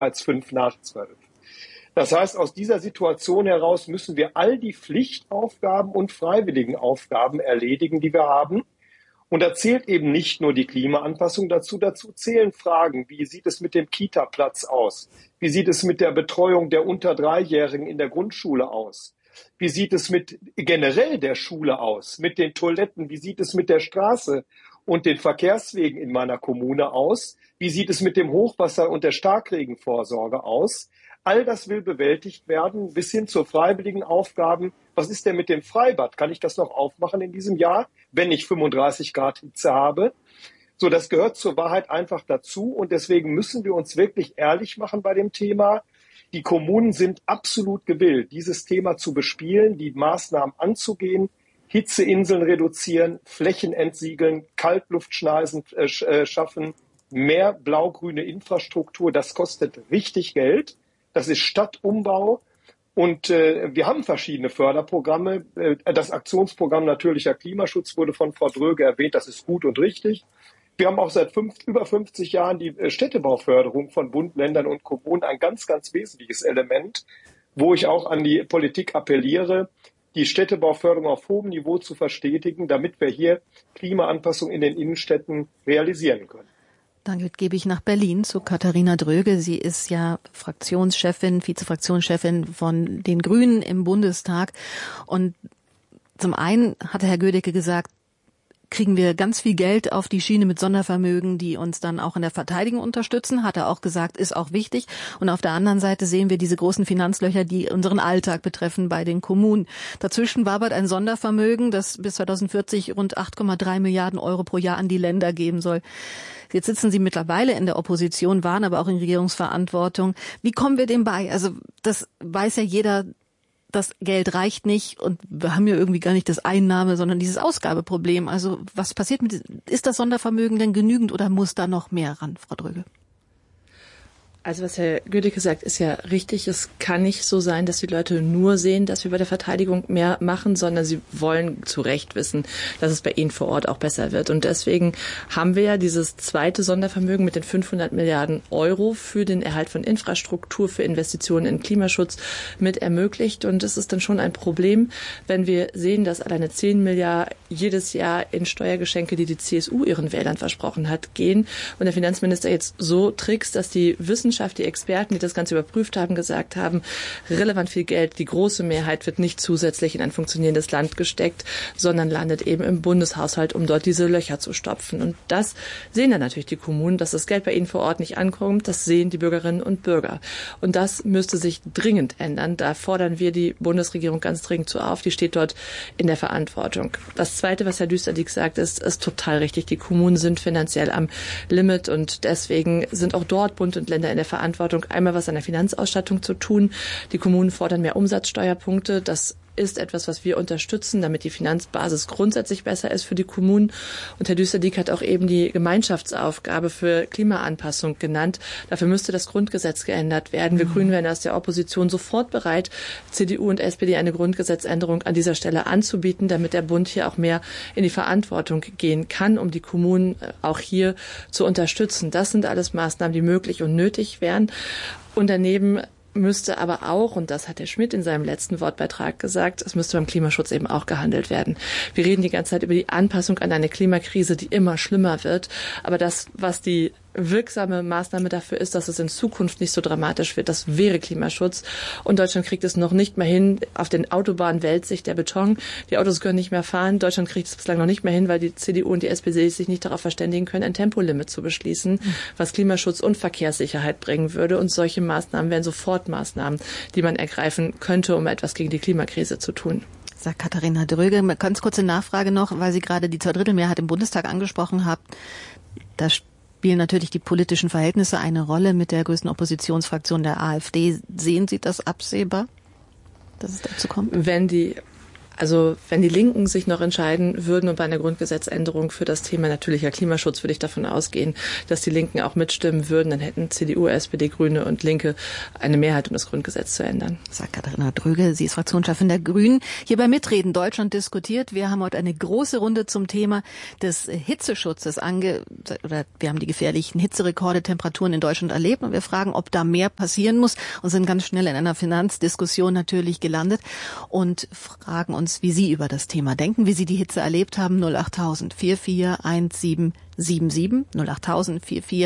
als 11:55. Das heißt, aus dieser Situation heraus müssen wir all die Pflichtaufgaben und freiwilligen Aufgaben erledigen, die wir haben. Und da zählt eben nicht nur die Klimaanpassung dazu. Dazu zählen Fragen, wie sieht es mit dem Kita-Platz aus? Wie sieht es mit der Betreuung der unter 3-Jährigen in der Grundschule aus? Wie sieht es mit generell der Schule aus? Mit den Toiletten? Wie sieht es mit der Straße und den Verkehrswegen in meiner Kommune aus? Wie sieht es mit dem Hochwasser und der Starkregenvorsorge aus? All das will bewältigt werden, bis hin zu freiwilligen Aufgaben. Was ist denn mit dem Freibad? Kann ich das noch aufmachen in diesem Jahr, wenn ich 35 Grad Hitze habe? So, das gehört zur Wahrheit einfach dazu. Und deswegen müssen wir uns wirklich ehrlich machen bei dem Thema. Die Kommunen sind absolut gewillt, dieses Thema zu bespielen, die Maßnahmen anzugehen, Hitzeinseln reduzieren, Flächen entsiegeln, Kaltluftschneisen schaffen, mehr blau-grüne Infrastruktur. Das kostet richtig Geld. Das ist Stadtumbau. Und wir haben verschiedene Förderprogramme. Das Aktionsprogramm Natürlicher Klimaschutz wurde von Frau Dröge erwähnt. Das ist gut und richtig. Wir haben auch seit über 50 Jahren die Städtebauförderung von Bund, Ländern und Kommunen, ein ganz, ganz wesentliches Element, wo ich auch an die Politik appelliere, die Städtebauförderung auf hohem Niveau zu verstetigen, damit wir hier Klimaanpassung in den Innenstädten realisieren können. Dann gebe ich nach Berlin zu Katharina Dröge. Sie ist ja Vizefraktionschefin von den Grünen im Bundestag. Und zum einen hatte Herr Gödecke gesagt, kriegen wir ganz viel Geld auf die Schiene mit Sondervermögen, die uns dann auch in der Verteidigung unterstützen, hat er auch gesagt, ist auch wichtig. Und auf der anderen Seite sehen wir diese großen Finanzlöcher, die unseren Alltag betreffen bei den Kommunen. Dazwischen wabert ein Sondervermögen, das bis 2040 rund 8,3 Milliarden Euro pro Jahr an die Länder geben soll. Jetzt sitzen Sie mittlerweile in der Opposition, waren aber auch in Regierungsverantwortung. Wie kommen wir dem bei? Also das weiß ja jeder, das Geld reicht nicht und wir haben ja irgendwie gar nicht das Einnahme, sondern dieses Ausgabeproblem. Also was passiert ist das Sondervermögen denn genügend oder muss da noch mehr ran, Frau Dröge? Also was Herr Gödecke sagt, ist ja richtig. Es kann nicht so sein, dass die Leute nur sehen, dass wir bei der Verteidigung mehr machen, sondern sie wollen zu Recht wissen, dass es bei ihnen vor Ort auch besser wird. Und deswegen haben wir ja dieses zweite Sondervermögen mit den 500 Milliarden Euro für den Erhalt von Infrastruktur, für Investitionen in Klimaschutz mit ermöglicht. Und es ist dann schon ein Problem, wenn wir sehen, dass alleine 10 Milliarden jedes Jahr in Steuergeschenke, die die CSU ihren Wählern versprochen hat, gehen. Und der Finanzminister jetzt so trickst, dass die die Experten, die das Ganze überprüft haben, gesagt haben, relevant viel Geld, die große Mehrheit wird nicht zusätzlich in ein funktionierendes Land gesteckt, sondern landet eben im Bundeshaushalt, um dort diese Löcher zu stopfen. Und das sehen dann natürlich die Kommunen, dass das Geld bei ihnen vor Ort nicht ankommt. Das sehen die Bürgerinnen und Bürger. Und das müsste sich dringend ändern. Da fordern wir die Bundesregierung ganz dringend zu auf. Die steht dort in der Verantwortung. Das Zweite, was Herr Düsterdieck sagt, ist total richtig. Die Kommunen sind finanziell am Limit und deswegen sind auch dort Bund und Länder in der Verantwortung, einmal was an der Finanzausstattung zu tun. Die Kommunen fordern mehr Umsatzsteuerpunkte. Das ist etwas, was wir unterstützen, damit die Finanzbasis grundsätzlich besser ist für die Kommunen. Und Herr Düsterdieck hat auch eben die Gemeinschaftsaufgabe für Klimaanpassung genannt. Dafür müsste das Grundgesetz geändert werden. Wir Grünen wären aus der Opposition sofort bereit, CDU und SPD eine Grundgesetzänderung an dieser Stelle anzubieten, damit der Bund hier auch mehr in die Verantwortung gehen kann, um die Kommunen auch hier zu unterstützen. Das sind alles Maßnahmen, die möglich und nötig wären. Und daneben müsste aber auch, und das hat Herr Schmidt in seinem letzten Wortbeitrag gesagt, es müsste beim Klimaschutz eben auch gehandelt werden. Wir reden die ganze Zeit über die Anpassung an eine Klimakrise, die immer schlimmer wird. Aber das, was die wirksame Maßnahme dafür ist, dass es in Zukunft nicht so dramatisch wird, das wäre Klimaschutz. Und Deutschland kriegt es noch nicht mehr hin. Auf den Autobahnen wälzt sich der Beton. Die Autos können nicht mehr fahren. Deutschland kriegt es bislang noch nicht mehr hin, weil die CDU und die SPD sich nicht darauf verständigen können, ein Tempolimit zu beschließen, was Klimaschutz und Verkehrssicherheit bringen würde. Und solche Maßnahmen wären sofort Maßnahmen, die man ergreifen könnte, um etwas gegen die Klimakrise zu tun. Sagt Katharina Dröge. Ganz kurze Nachfrage noch, weil Sie gerade die Zweidrittelmehrheit im Bundestag angesprochen haben. Da spielen natürlich die politischen Verhältnisse eine Rolle mit der größten Oppositionsfraktion der AfD. Sehen Sie das absehbar, dass es dazu kommt? Also wenn die Linken sich noch entscheiden würden und bei einer Grundgesetzänderung für das Thema natürlicher Klimaschutz, würde ich davon ausgehen, dass die Linken auch mitstimmen würden. Dann hätten CDU, SPD, Grüne und Linke eine Mehrheit, um das Grundgesetz zu ändern. Sagt Katharina Dröge, sie ist Fraktionschefin der Grünen. Hier bei Mitreden Deutschland diskutiert. Wir haben heute eine große Runde zum Thema des Hitzeschutzes oder wir haben die gefährlichen Hitzerekorde, Temperaturen in Deutschland erlebt und wir fragen, ob da mehr passieren muss und sind ganz schnell in einer Finanzdiskussion natürlich gelandet und fragen uns, wie Sie über das Thema denken, wie Sie die Hitze erlebt haben. 08000 441777 08000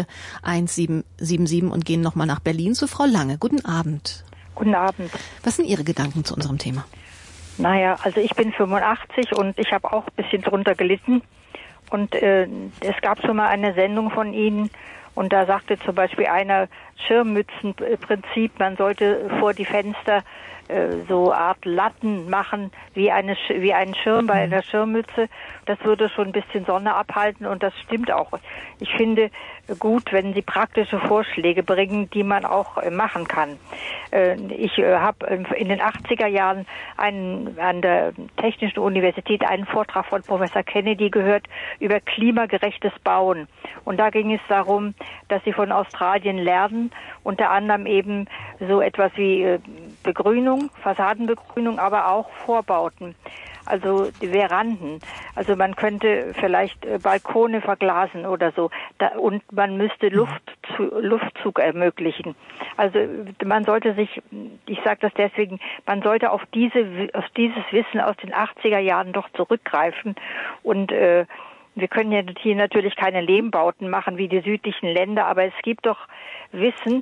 441777 und gehen nochmal nach Berlin zu Frau Lange. Guten Abend. Guten Abend. Was sind Ihre Gedanken zu unserem Thema? Naja, also ich bin 85 und ich habe auch ein bisschen drunter gelitten. Und es gab schon mal eine Sendung von Ihnen und da sagte zum Beispiel einer Schirmmützenprinzip, man sollte vor die Fenster so Art Latten machen, wie einen Schirm bei einer Schirmmütze. Das würde schon ein bisschen Sonne abhalten und das stimmt auch. Ich finde gut, wenn Sie praktische Vorschläge bringen, die man auch machen kann. Ich habe in den 80er Jahren an der Technischen Universität einen Vortrag von Professor Kennedy gehört über klimagerechtes Bauen. Und da ging es darum, dass sie von Australien lernen, unter anderem eben so etwas wie Begrünung, Fassadenbegrünung, aber auch Vorbauten. Also die Veranden. Also man könnte vielleicht Balkone verglasen oder so. Und man müsste Luftzug ermöglichen. Also man sollte sich, ich sage das deswegen, man sollte auf dieses Wissen aus den 80er Jahren doch zurückgreifen. Und wir können ja hier natürlich keine Lehmbauten machen wie die südlichen Länder, aber es gibt doch Wissen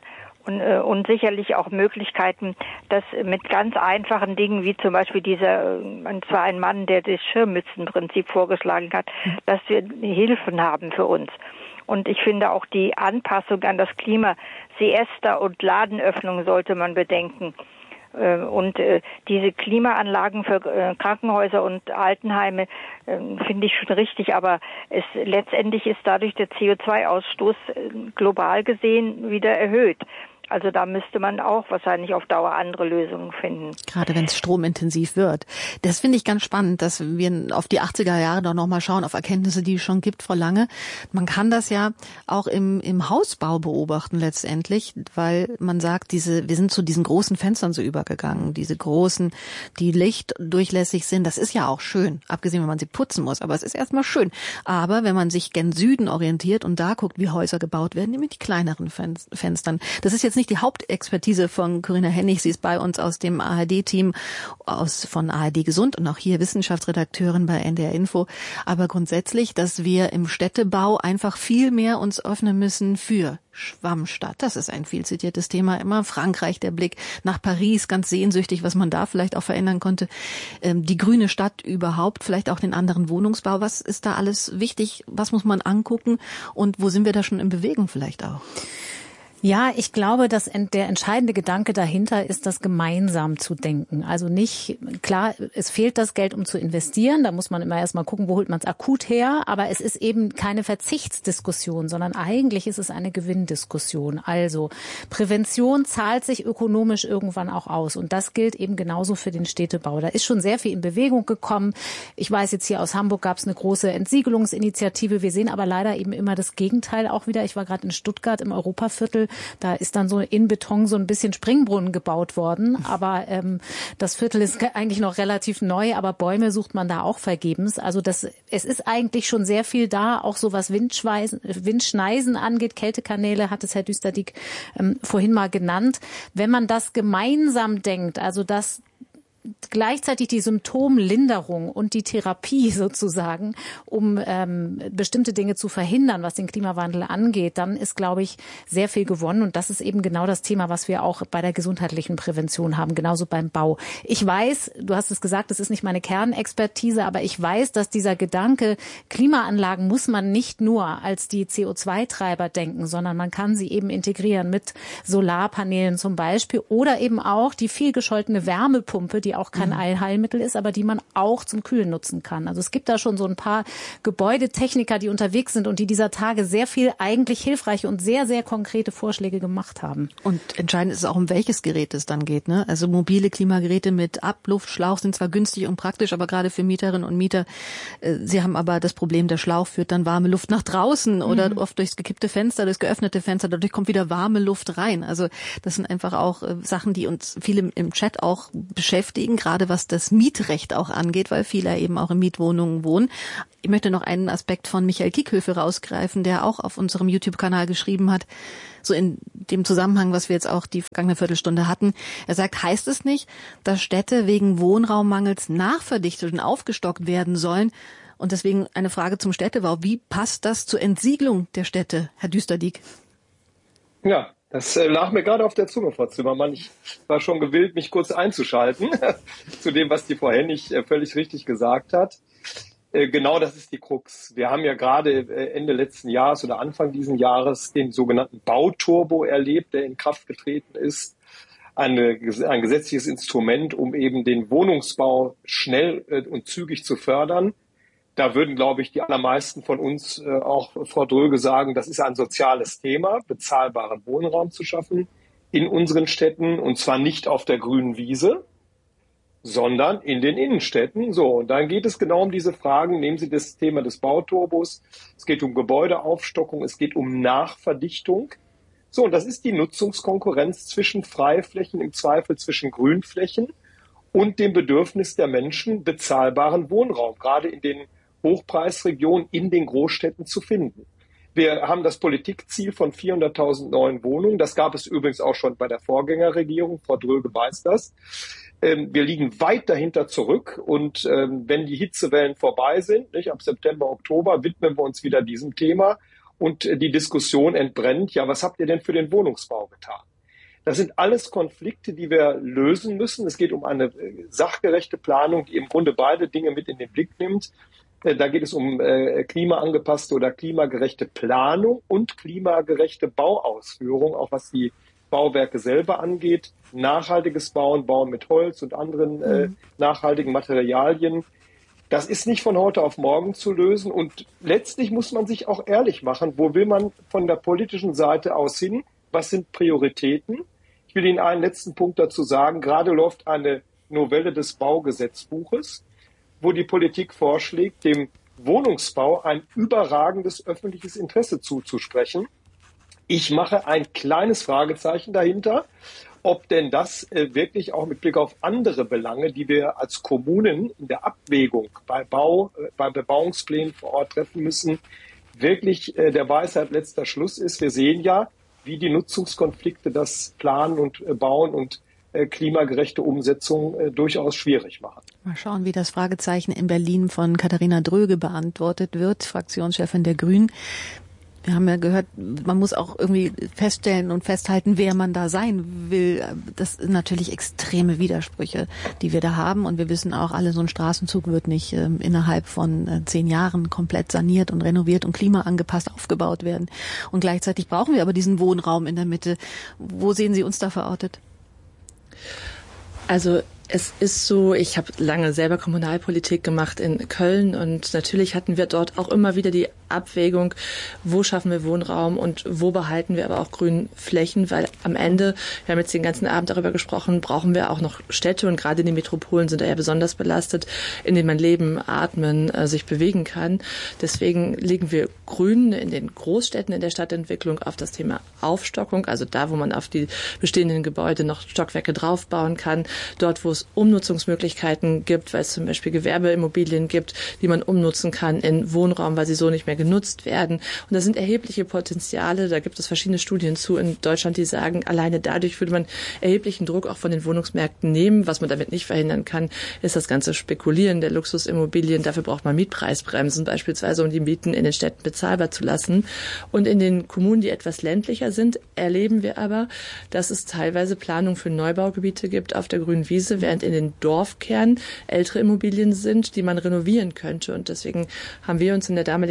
und sicherlich auch Möglichkeiten, dass mit ganz einfachen Dingen, wie zum Beispiel und zwar ein Mann, der das Schirmmützenprinzip vorgeschlagen hat, dass wir Hilfen haben für uns. Und ich finde auch die Anpassung an das Klima, Siesta und Ladenöffnung sollte man bedenken. Und diese Klimaanlagen für Krankenhäuser und Altenheime finde ich schon richtig, aber letztendlich ist dadurch der CO2-Ausstoß global gesehen wieder erhöht. Also da müsste man auch wahrscheinlich auf Dauer andere Lösungen finden. Gerade wenn es stromintensiv wird. Das finde ich ganz spannend, dass wir auf die 80er Jahre doch nochmal schauen, auf Erkenntnisse, die es schon gibt, Frau Lange. Man kann das ja auch im Hausbau beobachten letztendlich, weil man sagt, wir sind zu diesen großen Fenstern so übergegangen, diese großen, die lichtdurchlässig sind. Das ist ja auch schön, abgesehen, wenn man sie putzen muss, aber es ist erstmal schön. Aber wenn man sich gen Süden orientiert und da guckt, wie Häuser gebaut werden, nämlich die kleineren Fenstern. Das ist jetzt nicht die Hauptexpertise von Corinna Hennig. Sie ist bei uns aus dem ARD-Team von ARD Gesund und auch hier Wissenschaftsredakteurin bei NDR Info. Aber grundsätzlich, dass wir im Städtebau einfach viel mehr uns öffnen müssen für Schwammstadt. Das ist ein viel zitiertes Thema immer. Frankreich, der Blick nach Paris, ganz sehnsüchtig, was man da vielleicht auch verändern konnte. Die grüne Stadt überhaupt, vielleicht auch den anderen Wohnungsbau. Was ist da alles wichtig? Was muss man angucken? Und wo sind wir da schon in Bewegung vielleicht auch? Ja, ich glaube, dass der entscheidende Gedanke dahinter ist, das gemeinsam zu denken. Also nicht, klar, es fehlt das Geld, um zu investieren. Da muss man immer erstmal gucken, wo holt man es akut her. Aber es ist eben keine Verzichtsdiskussion, sondern eigentlich ist es eine Gewinndiskussion. Also Prävention zahlt sich ökonomisch irgendwann auch aus. Und das gilt eben genauso für den Städtebau. Da ist schon sehr viel in Bewegung gekommen. Ich weiß jetzt hier aus Hamburg gab es eine große Entsiegelungsinitiative. Wir sehen aber leider eben immer das Gegenteil auch wieder. Ich war gerade in Stuttgart im Europaviertel. Da ist dann so in Beton so ein bisschen Springbrunnen gebaut worden. Aber das Viertel ist eigentlich noch relativ neu, aber Bäume sucht man da auch vergebens. Also es ist eigentlich schon sehr viel da, auch so was Windschneisen angeht. Kältekanäle hat es Herr Düsterdieck vorhin mal genannt. Wenn man das gemeinsam denkt, also das gleichzeitig die Symptomlinderung und die Therapie sozusagen, um bestimmte Dinge zu verhindern, was den Klimawandel angeht, dann ist, glaube ich, sehr viel gewonnen. Und das ist eben genau das Thema, was wir auch bei der gesundheitlichen Prävention haben, genauso beim Bau. Ich weiß, du hast es gesagt, das ist nicht meine Kernexpertise, aber ich weiß, dass dieser Gedanke, Klimaanlagen muss man nicht nur als die CO2-Treiber denken, sondern man kann sie eben integrieren mit Solarpanelen zum Beispiel oder eben auch die viel gescholtene Wärmepumpe, die auch kein Allheilmittel ist, aber die man auch zum Kühlen nutzen kann. Also es gibt da schon so ein paar Gebäudetechniker, die unterwegs sind und die dieser Tage sehr viel eigentlich hilfreiche und sehr, sehr konkrete Vorschläge gemacht haben. Und entscheidend ist auch, um welches Gerät es dann geht, ne? Also mobile Klimageräte mit Abluftschlauch sind zwar günstig und praktisch, aber gerade für Mieterinnen und Mieter, sie haben aber das Problem, der Schlauch führt dann warme Luft nach draußen oder oft durchs gekippte Fenster, durchs geöffnete Fenster, dadurch kommt wieder warme Luft rein. Also das sind einfach auch Sachen, die uns viele im Chat auch beschäftigen, gerade was das Mietrecht auch angeht, weil viele eben auch in Mietwohnungen wohnen. Ich möchte noch einen Aspekt von Michael Kiekhöfe rausgreifen, der auch auf unserem YouTube-Kanal geschrieben hat, so in dem Zusammenhang, was wir jetzt auch die vergangene Viertelstunde hatten. Er sagt, heißt es nicht, dass Städte wegen Wohnraummangels nachverdichtet und aufgestockt werden sollen? Und deswegen eine Frage zum Städtebau. Wie passt das zur Entsiegelung der Städte, Herr Düsterdieck? Ja, das lag mir gerade auf der Zunge, Frau Zimmermann. Ich war schon gewillt, mich kurz einzuschalten zu dem, was die Frau Hennig völlig richtig gesagt hat. Genau das ist die Krux. Wir haben ja gerade Ende letzten Jahres oder Anfang diesen Jahres den sogenannten Bauturbo erlebt, der in Kraft getreten ist. Ein gesetzliches Instrument, um eben den Wohnungsbau schnell und zügig zu fördern. Da würden, glaube ich, die allermeisten von uns, auch Frau Dröge, sagen, das ist ein soziales Thema, bezahlbaren Wohnraum zu schaffen in unseren Städten, und zwar nicht auf der grünen Wiese, sondern in den Innenstädten. So, und dann geht es genau um diese Fragen. Nehmen Sie das Thema des Bauturbos. Es geht um Gebäudeaufstockung, es geht um Nachverdichtung. So, und das ist die Nutzungskonkurrenz zwischen Freiflächen, im Zweifel zwischen Grünflächen, und dem Bedürfnis der Menschen, bezahlbaren Wohnraum, gerade in den Hochpreisregionen, in den Großstädten zu finden. Wir haben das Politikziel von 400.000 neuen Wohnungen. Das gab es übrigens auch schon bei der Vorgängerregierung. Frau Dröge weiß das. Wir liegen weit dahinter zurück. Und wenn die Hitzewellen vorbei sind, nicht, ab September, Oktober, widmen wir uns wieder diesem Thema. Und die Diskussion entbrennt, ja, was habt ihr denn für den Wohnungsbau getan? Das sind alles Konflikte, die wir lösen müssen. Es geht um eine sachgerechte Planung, die im Grunde beide Dinge mit in den Blick nimmt. Da geht es um klimaangepasste oder klimagerechte Planung und klimagerechte Bauausführung, auch was die Bauwerke selber angeht. Nachhaltiges Bauen, Bauen mit Holz und anderen nachhaltigen Materialien. Das ist nicht von heute auf morgen zu lösen. Und letztlich muss man sich auch ehrlich machen, wo will man von der politischen Seite aus hin? Was sind Prioritäten? Ich will Ihnen einen letzten Punkt dazu sagen. Gerade läuft eine Novelle des Baugesetzbuches, wo die Politik vorschlägt, dem Wohnungsbau ein überragendes öffentliches Interesse zuzusprechen. Ich mache ein kleines Fragezeichen dahinter, ob denn das wirklich auch mit Blick auf andere Belange, die wir als Kommunen in der Abwägung bei Bebauungsplänen vor Ort treffen müssen, wirklich der Weisheit letzter Schluss ist. Wir sehen ja, wie die Nutzungskonflikte das Planen und Bauen und klimagerechte Umsetzung durchaus schwierig machen. Mal schauen, wie das Fragezeichen in Berlin von Katharina Dröge beantwortet wird, Fraktionschefin der Grünen. Wir haben ja gehört, man muss auch irgendwie feststellen und festhalten, wer man da sein will. Das sind natürlich extreme Widersprüche, die wir da haben. Und wir wissen auch alle, so ein Straßenzug wird nicht innerhalb von 10 Jahren komplett saniert und renoviert und klimaangepasst aufgebaut werden. Und gleichzeitig brauchen wir aber diesen Wohnraum in der Mitte. Wo sehen Sie uns da verortet? Also es ist so, ich habe lange selber Kommunalpolitik gemacht in Köln und natürlich hatten wir dort auch immer wieder die Abwägung, wo schaffen wir Wohnraum und wo behalten wir aber auch Grünflächen, weil am Ende, wir haben jetzt den ganzen Abend darüber gesprochen, brauchen wir auch noch Städte und gerade die Metropolen sind da ja besonders belastet, in denen man leben, atmen, sich bewegen kann. Deswegen legen wir Grün in den Großstädten in der Stadtentwicklung auf das Thema Aufstockung, also da, wo man auf die bestehenden Gebäude noch Stockwerke draufbauen kann, dort, wo es Umnutzungsmöglichkeiten gibt, weil es zum Beispiel Gewerbeimmobilien gibt, die man umnutzen kann in Wohnraum, weil sie so nicht mehr genutzt werden. Und da sind erhebliche Potenziale, da gibt es verschiedene Studien zu in Deutschland, die sagen, alleine dadurch würde man erheblichen Druck auch von den Wohnungsmärkten nehmen. Was man damit nicht verhindern kann, ist das ganze Spekulieren der Luxusimmobilien. Dafür braucht man Mietpreisbremsen beispielsweise, um die Mieten in den Städten bezahlbar zu lassen. Und in den Kommunen, die etwas ländlicher sind, erleben wir aber, dass es teilweise Planung für Neubaugebiete gibt auf der grünen Wiese, während in den Dorfkernen ältere Immobilien sind, die man renovieren könnte. Und deswegen haben wir uns in der damaligen Bundesregierung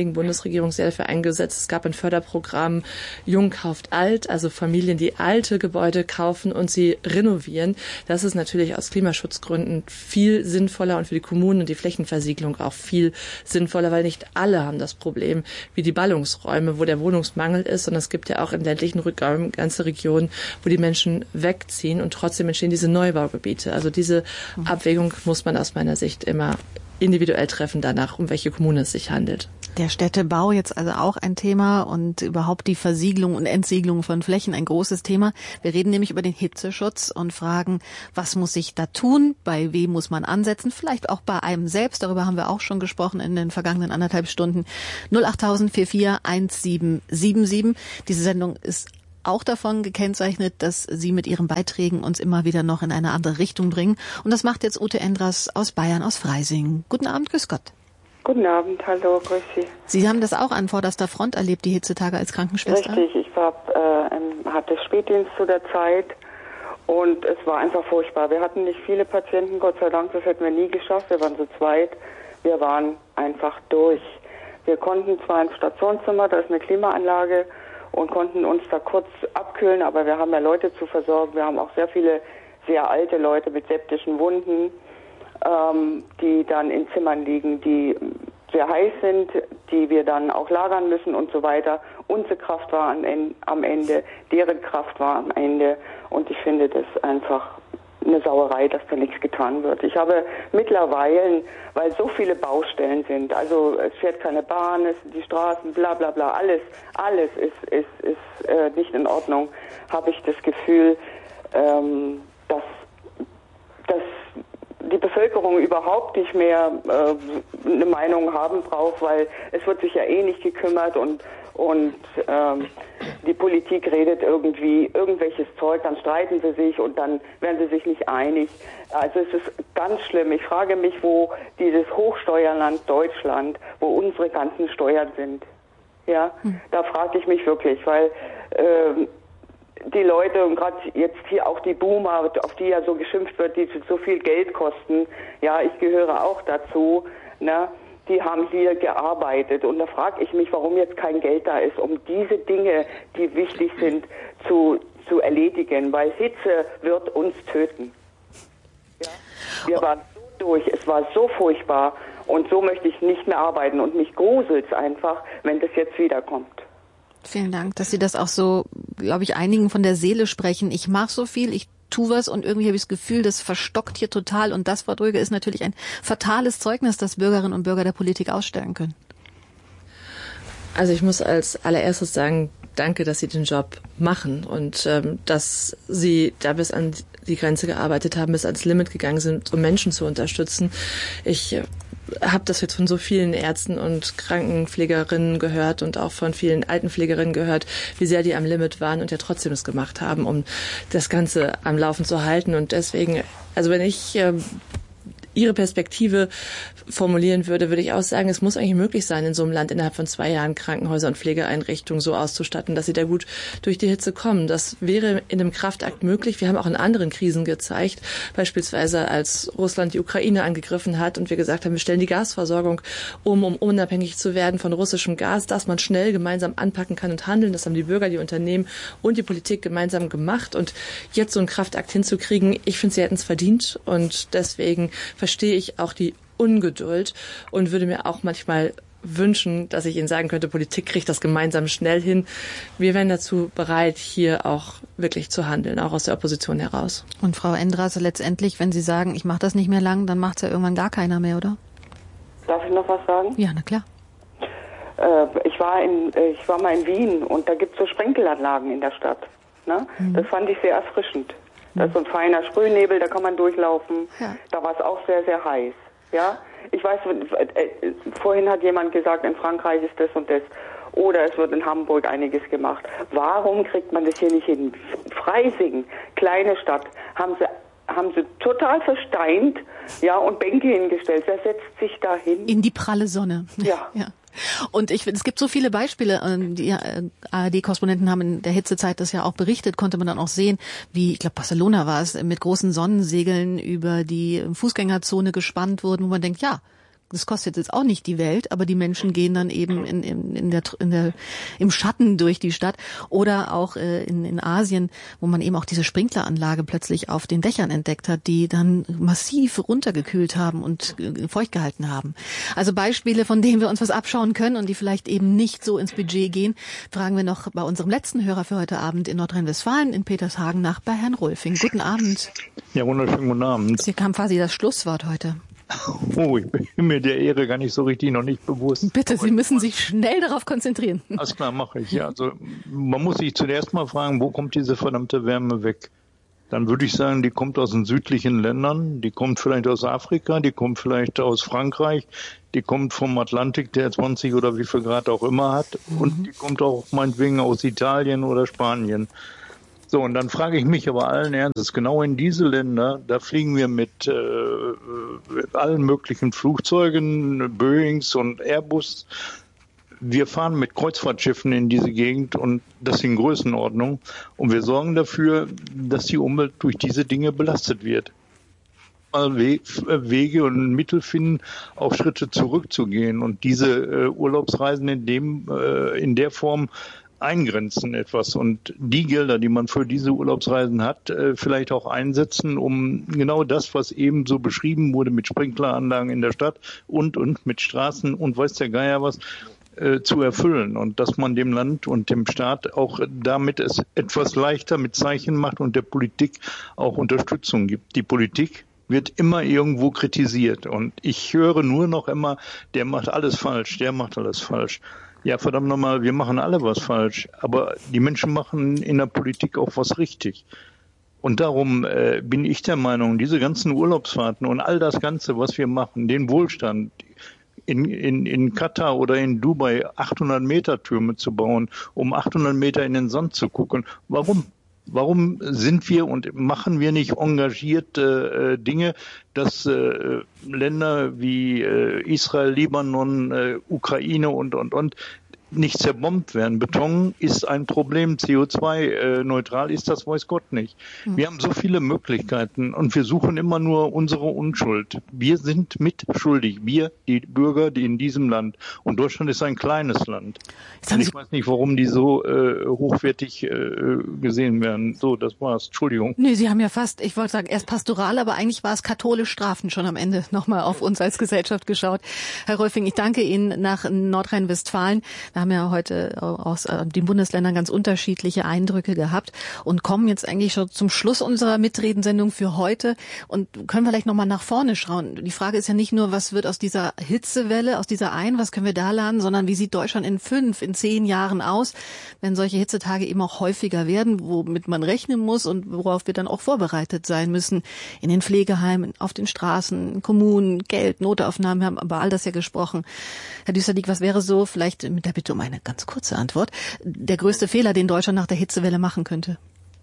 Bundesregierung sehr dafür eingesetzt. Es gab ein Förderprogramm Jung kauft alt, also Familien, die alte Gebäude kaufen und sie renovieren. Das ist natürlich aus Klimaschutzgründen viel sinnvoller und für die Kommunen und die Flächenversiegelung auch viel sinnvoller, weil nicht alle haben das Problem wie die Ballungsräume, wo der Wohnungsmangel ist. Und es gibt ja auch in ländlichen Räumen ganze Regionen, wo die Menschen wegziehen und trotzdem entstehen diese Neubaugebiete. Also diese Abwägung muss man aus meiner Sicht immer individuell treffen danach, um welche Kommune es sich handelt. Der Städtebau jetzt also auch ein Thema und überhaupt die Versiegelung und Entsiegelung von Flächen ein großes Thema. Wir reden nämlich über den Hitzeschutz und fragen, was muss sich da tun, bei wem muss man ansetzen, vielleicht auch bei einem selbst. Darüber haben wir auch schon gesprochen in den vergangenen 1,5 Stunden. 08000 44 1777. Diese Sendung ist auch davon gekennzeichnet, dass Sie mit Ihren Beiträgen uns immer wieder noch in eine andere Richtung bringen. Und das macht jetzt Ute Endras aus Bayern, aus Freising. Guten Abend, grüß Gott. Guten Abend, hallo, grüß Sie. Sie haben das auch an vorderster Front erlebt, die Hitzetage als Krankenschwester? Richtig, ich hatte Spätdienst zu der Zeit und es war einfach furchtbar. Wir hatten nicht viele Patienten, Gott sei Dank, das hätten wir nie geschafft, wir waren zu zweit. Wir waren einfach durch. Wir konnten zwar ins Stationszimmer, da ist eine Klimaanlage, und konnten uns da kurz abkühlen, aber wir haben ja Leute zu versorgen. Wir haben auch sehr viele sehr alte Leute mit septischen Wunden, die dann in Zimmern liegen, die sehr heiß sind, die wir dann auch lagern müssen und so weiter. Unsere Kraft war am Ende, deren Kraft war am Ende, und ich finde das einfach eine Sauerei, dass da nichts getan wird. Ich habe mittlerweile, weil so viele Baustellen sind, also es fährt keine Bahn, die Straßen, bla bla bla, alles ist nicht in Ordnung, habe ich das Gefühl, dass die Bevölkerung überhaupt nicht mehr eine Meinung haben braucht, weil es wird sich ja eh nicht gekümmert und die Politik redet irgendwie irgendwelches Zeug, dann streiten sie sich und dann werden sie sich nicht einig. Also es ist ganz schlimm. Ich frage mich, wo dieses Hochsteuerland Deutschland, wo unsere ganzen Steuern sind. Ja, da frage ich mich wirklich, weil die Leute, und gerade jetzt hier auch die Boomer, auf die ja so geschimpft wird, die so viel Geld kosten, ja, ich gehöre auch dazu, ne? Die haben hier gearbeitet, und da frage ich mich, warum jetzt kein Geld da ist, um diese Dinge, die wichtig sind, zu erledigen, weil Hitze wird uns töten. Ja? Wir waren so durch, es war so furchtbar, und so möchte ich nicht mehr arbeiten, und mich gruselt's einfach, wenn das jetzt wiederkommt. Vielen Dank, dass Sie das auch so, glaube ich, einigen von der Seele sprechen. Ich mache so viel, ich tu was, und irgendwie habe ich das Gefühl, das verstockt hier total, und das, Frau Dröge, ist natürlich ein fatales Zeugnis, das Bürgerinnen und Bürger der Politik ausstellen können. Also ich muss als allererstes sagen, danke, dass Sie den Job machen und dass Sie da bis an die Grenze gearbeitet haben, bis ans Limit gegangen sind, um Menschen zu unterstützen. Ich habe das jetzt von so vielen Ärzten und Krankenpflegerinnen gehört und auch von vielen Altenpflegerinnen gehört, wie sehr die am Limit waren und ja trotzdem es gemacht haben, um das Ganze am Laufen zu halten. Und deswegen, also wenn ich Ihre Perspektive formulieren würde ich auch sagen, es muss eigentlich möglich sein, in so einem Land innerhalb von 2 Jahren Krankenhäuser und Pflegeeinrichtungen so auszustatten, dass sie da gut durch die Hitze kommen. Das wäre in einem Kraftakt möglich. Wir haben auch in anderen Krisen gezeigt, beispielsweise als Russland die Ukraine angegriffen hat und wir gesagt haben, wir stellen die Gasversorgung um unabhängig zu werden von russischem Gas, dass man schnell gemeinsam anpacken kann und handeln. Das haben die Bürger, die Unternehmen und die Politik gemeinsam gemacht. Und jetzt so einen Kraftakt hinzukriegen, ich finde, sie hätten es verdient, und deswegen verstehe ich auch die Ungeduld und würde mir auch manchmal wünschen, dass ich Ihnen sagen könnte, Politik kriegt das gemeinsam schnell hin. Wir wären dazu bereit, hier auch wirklich zu handeln, auch aus der Opposition heraus. Und Frau Endras, letztendlich, wenn Sie sagen, ich mache das nicht mehr lang, dann macht es ja irgendwann gar keiner mehr, oder? Darf ich noch was sagen? Ja, na klar. Ich war mal in Wien, und da gibt es so Sprenkelanlagen in der Stadt. Ne? Das fand ich sehr erfrischend. Das ist so ein feiner Sprühnebel, da kann man durchlaufen. Ja. Da war es auch sehr, sehr heiß. Ja, ich weiß, vorhin hat jemand gesagt, in Frankreich ist das und das. Oder es wird in Hamburg einiges gemacht. Warum kriegt man das hier nicht hin? Freising, kleine Stadt, haben sie total versteint, ja, und Bänke hingestellt. Wer setzt sich da hin? In die pralle Sonne. Ja. Ja. Und ich finde, es gibt so viele Beispiele, die ARD-Korrespondenten haben in der Hitzezeit das ja auch berichtet, konnte man dann auch sehen, wie, ich glaube Barcelona war es, mit großen Sonnensegeln über die Fußgängerzone gespannt wurden, wo man denkt, ja, das kostet jetzt auch nicht die Welt, aber die Menschen gehen dann eben im Schatten durch die Stadt. Oder auch in Asien, wo man eben auch diese Sprinkleranlage plötzlich auf den Dächern entdeckt hat, die dann massiv runtergekühlt haben und feucht gehalten haben. Also Beispiele, von denen wir uns was abschauen können und die vielleicht eben nicht so ins Budget gehen, fragen wir noch bei unserem letzten Hörer für heute Abend in Nordrhein-Westfalen in Petershagen nach bei Herrn Rolfing. Guten Abend. Ja, wunderschönen guten Abend. Sie kam quasi das Schlusswort heute. Oh, ich bin mir der Ehre gar nicht so richtig noch nicht bewusst. Bitte, Sie müssen sich schnell darauf konzentrieren. Alles klar, mache ich. Ja, also man muss sich zuerst mal fragen, wo kommt diese verdammte Wärme weg? Dann würde ich sagen, die kommt aus den südlichen Ländern, die kommt vielleicht aus Afrika, die kommt vielleicht aus Frankreich, die kommt vom Atlantik, der 20 oder wie viel Grad auch immer hat, und die kommt auch meinetwegen aus Italien oder Spanien. So, und dann frage ich mich aber allen Ernstes, genau in diese Länder, da fliegen wir mit allen möglichen Flugzeugen, Boeings und Airbus. Wir fahren mit Kreuzfahrtschiffen in diese Gegend und das in Größenordnung. Und wir sorgen dafür, dass die Umwelt durch diese Dinge belastet wird. Mal Wege und Mittel finden, auch Schritte zurückzugehen und diese Urlaubsreisen in der Form eingrenzen etwas und die Gelder, die man für diese Urlaubsreisen hat, vielleicht auch einsetzen, um genau das, was eben so beschrieben wurde mit Sprinkleranlagen in der Stadt und mit Straßen und weiß der Geier was, zu erfüllen und dass man dem Land und dem Staat auch damit es etwas leichter mit Zeichen macht und der Politik auch Unterstützung gibt. Die Politik wird immer irgendwo kritisiert und ich höre nur noch immer, der macht alles falsch, der macht alles falsch. Ja, verdammt nochmal, wir machen alle was falsch, aber die Menschen machen in der Politik auch was richtig. Und darum bin ich der Meinung, diese ganzen Urlaubsfahrten und all das Ganze, was wir machen, den Wohlstand, in Katar oder in Dubai 800 Meter Türme zu bauen, um 800 Meter in den Sand zu gucken. Warum? Warum sind wir und machen wir nicht engagierte Dinge, dass Länder wie Israel, Libanon, Ukraine und nicht zerbombt werden? Beton ist ein Problem, CO2-neutral ist das, weiß Gott nicht. Wir haben so viele Möglichkeiten und wir suchen immer nur unsere Unschuld. Wir sind mitschuldig, wir, die Bürger, die in diesem Land. Und Deutschland ist ein kleines Land. Und ich weiß nicht, warum die so hochwertig gesehen werden. So, das war's. Entschuldigung. Nee, Sie haben ja fast, ich wollte sagen, erst pastoral, aber eigentlich war es katholisch strafend schon am Ende nochmal auf uns als Gesellschaft geschaut. Herr Rolfing, ich danke Ihnen nach Nordrhein-Westfalen. Wir haben ja heute aus den Bundesländern ganz unterschiedliche Eindrücke gehabt und kommen jetzt eigentlich schon zum Schluss unserer Mitredensendung für heute und können vielleicht nochmal nach vorne schauen. Die Frage ist ja nicht nur, was wird aus dieser Hitzewelle, aus dieser was können wir da lernen, sondern wie sieht Deutschland in 5, in 10 Jahren aus, wenn solche Hitzetage eben auch häufiger werden, womit man rechnen muss und worauf wir dann auch vorbereitet sein müssen. In den Pflegeheimen, auf den Straßen, in Kommunen, Geld, Notaufnahmen, wir haben über all das ja gesprochen. Herr Düsterdiek, was wäre so, vielleicht mit der Bitte um eine ganz kurze Antwort, der größte Fehler, den Deutschland nach der Hitzewelle machen könnte?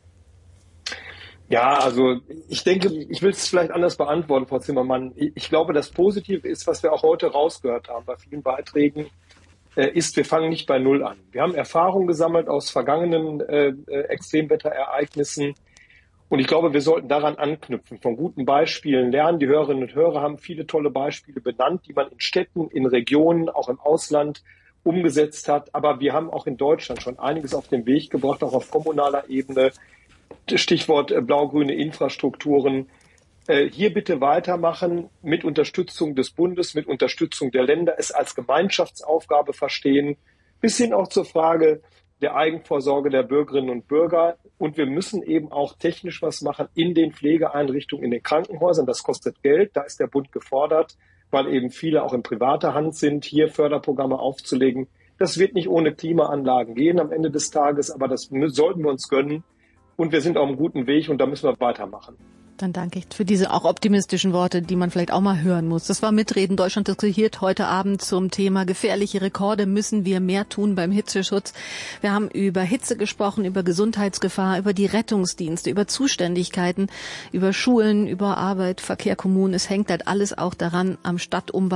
Ja, also ich denke, ich will es vielleicht anders beantworten, Frau Zimmermann. Ich glaube, das Positive ist, was wir auch heute rausgehört haben bei vielen Beiträgen, ist, wir fangen nicht bei Null an. Wir haben Erfahrungen gesammelt aus vergangenen Extremwetterereignissen und ich glaube, wir sollten daran anknüpfen, von guten Beispielen lernen. Die Hörerinnen und Hörer haben viele tolle Beispiele benannt, die man in Städten, in Regionen, auch im Ausland umgesetzt hat. Aber wir haben auch in Deutschland schon einiges auf den Weg gebracht, auch auf kommunaler Ebene. Stichwort blau-grüne Infrastrukturen. Hier bitte weitermachen mit Unterstützung des Bundes, mit Unterstützung der Länder, es als Gemeinschaftsaufgabe verstehen, bis hin auch zur Frage der Eigenvorsorge der Bürgerinnen und Bürger. Und wir müssen eben auch technisch was machen in den Pflegeeinrichtungen, in den Krankenhäusern. Das kostet Geld, da ist der Bund gefordert, weil eben viele auch in privater Hand sind, hier Förderprogramme aufzulegen. Das wird nicht ohne Klimaanlagen gehen am Ende des Tages, aber das sollten wir uns gönnen. Und wir sind auf einem guten Weg und da müssen wir weitermachen. Dann danke ich für diese auch optimistischen Worte, die man vielleicht auch mal hören muss. Das war Mitreden Deutschland diskutiert heute Abend zum Thema gefährliche Rekorde. Müssen wir mehr tun beim Hitzeschutz? Wir haben über Hitze gesprochen, über Gesundheitsgefahr, über die Rettungsdienste, über Zuständigkeiten, über Schulen, über Arbeit, Verkehr, Kommunen. Es hängt halt alles auch daran am Stadtumbau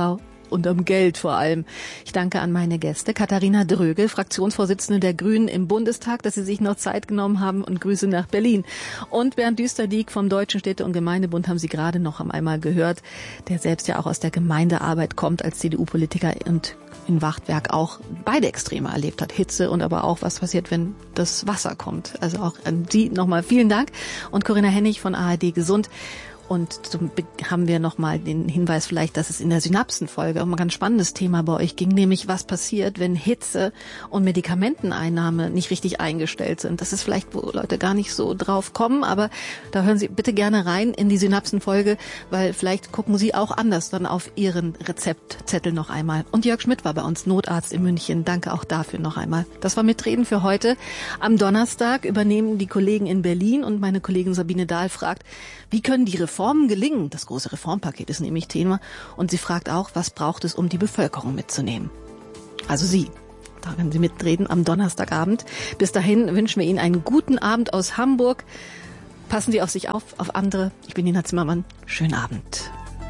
und am Geld vor allem. Ich danke an meine Gäste, Katharina Drögel, Fraktionsvorsitzende der Grünen im Bundestag, dass Sie sich noch Zeit genommen haben, und Grüße nach Berlin. Und Bernd Düsterdieck vom Deutschen Städte- und Gemeindebund haben Sie gerade noch einmal gehört, der selbst ja auch aus der Gemeindearbeit kommt als CDU-Politiker und in Wachtwerk auch beide Extreme erlebt hat. Hitze und aber auch, was passiert, wenn das Wasser kommt. Also auch an Sie nochmal vielen Dank. Und Corinna Hennig von ARD Gesund. Und haben wir nochmal den Hinweis vielleicht, dass es in der Synapsenfolge auch mal ein ganz spannendes Thema bei euch ging, nämlich was passiert, wenn Hitze und Medikamenteneinnahme nicht richtig eingestellt sind. Das ist vielleicht, wo Leute gar nicht so drauf kommen, aber da hören Sie bitte gerne rein in die Synapsenfolge, weil vielleicht gucken Sie auch anders dann auf Ihren Rezeptzettel noch einmal. Und Jörg Schmidt war bei uns, Notarzt in München. Danke auch dafür noch einmal. Das war Mitreden für heute. Am Donnerstag übernehmen die Kollegen in Berlin und meine Kollegin Sabine Dahl fragt, wie können die Reformen gelingen? Das große Reformpaket ist nämlich Thema. Und sie fragt auch, was braucht es, um die Bevölkerung mitzunehmen? Also Sie. Da können Sie mitreden am Donnerstagabend. Bis dahin wünschen wir Ihnen einen guten Abend aus Hamburg. Passen Sie auf sich auf andere. Ich bin Nina Zimmermann. Schönen Abend.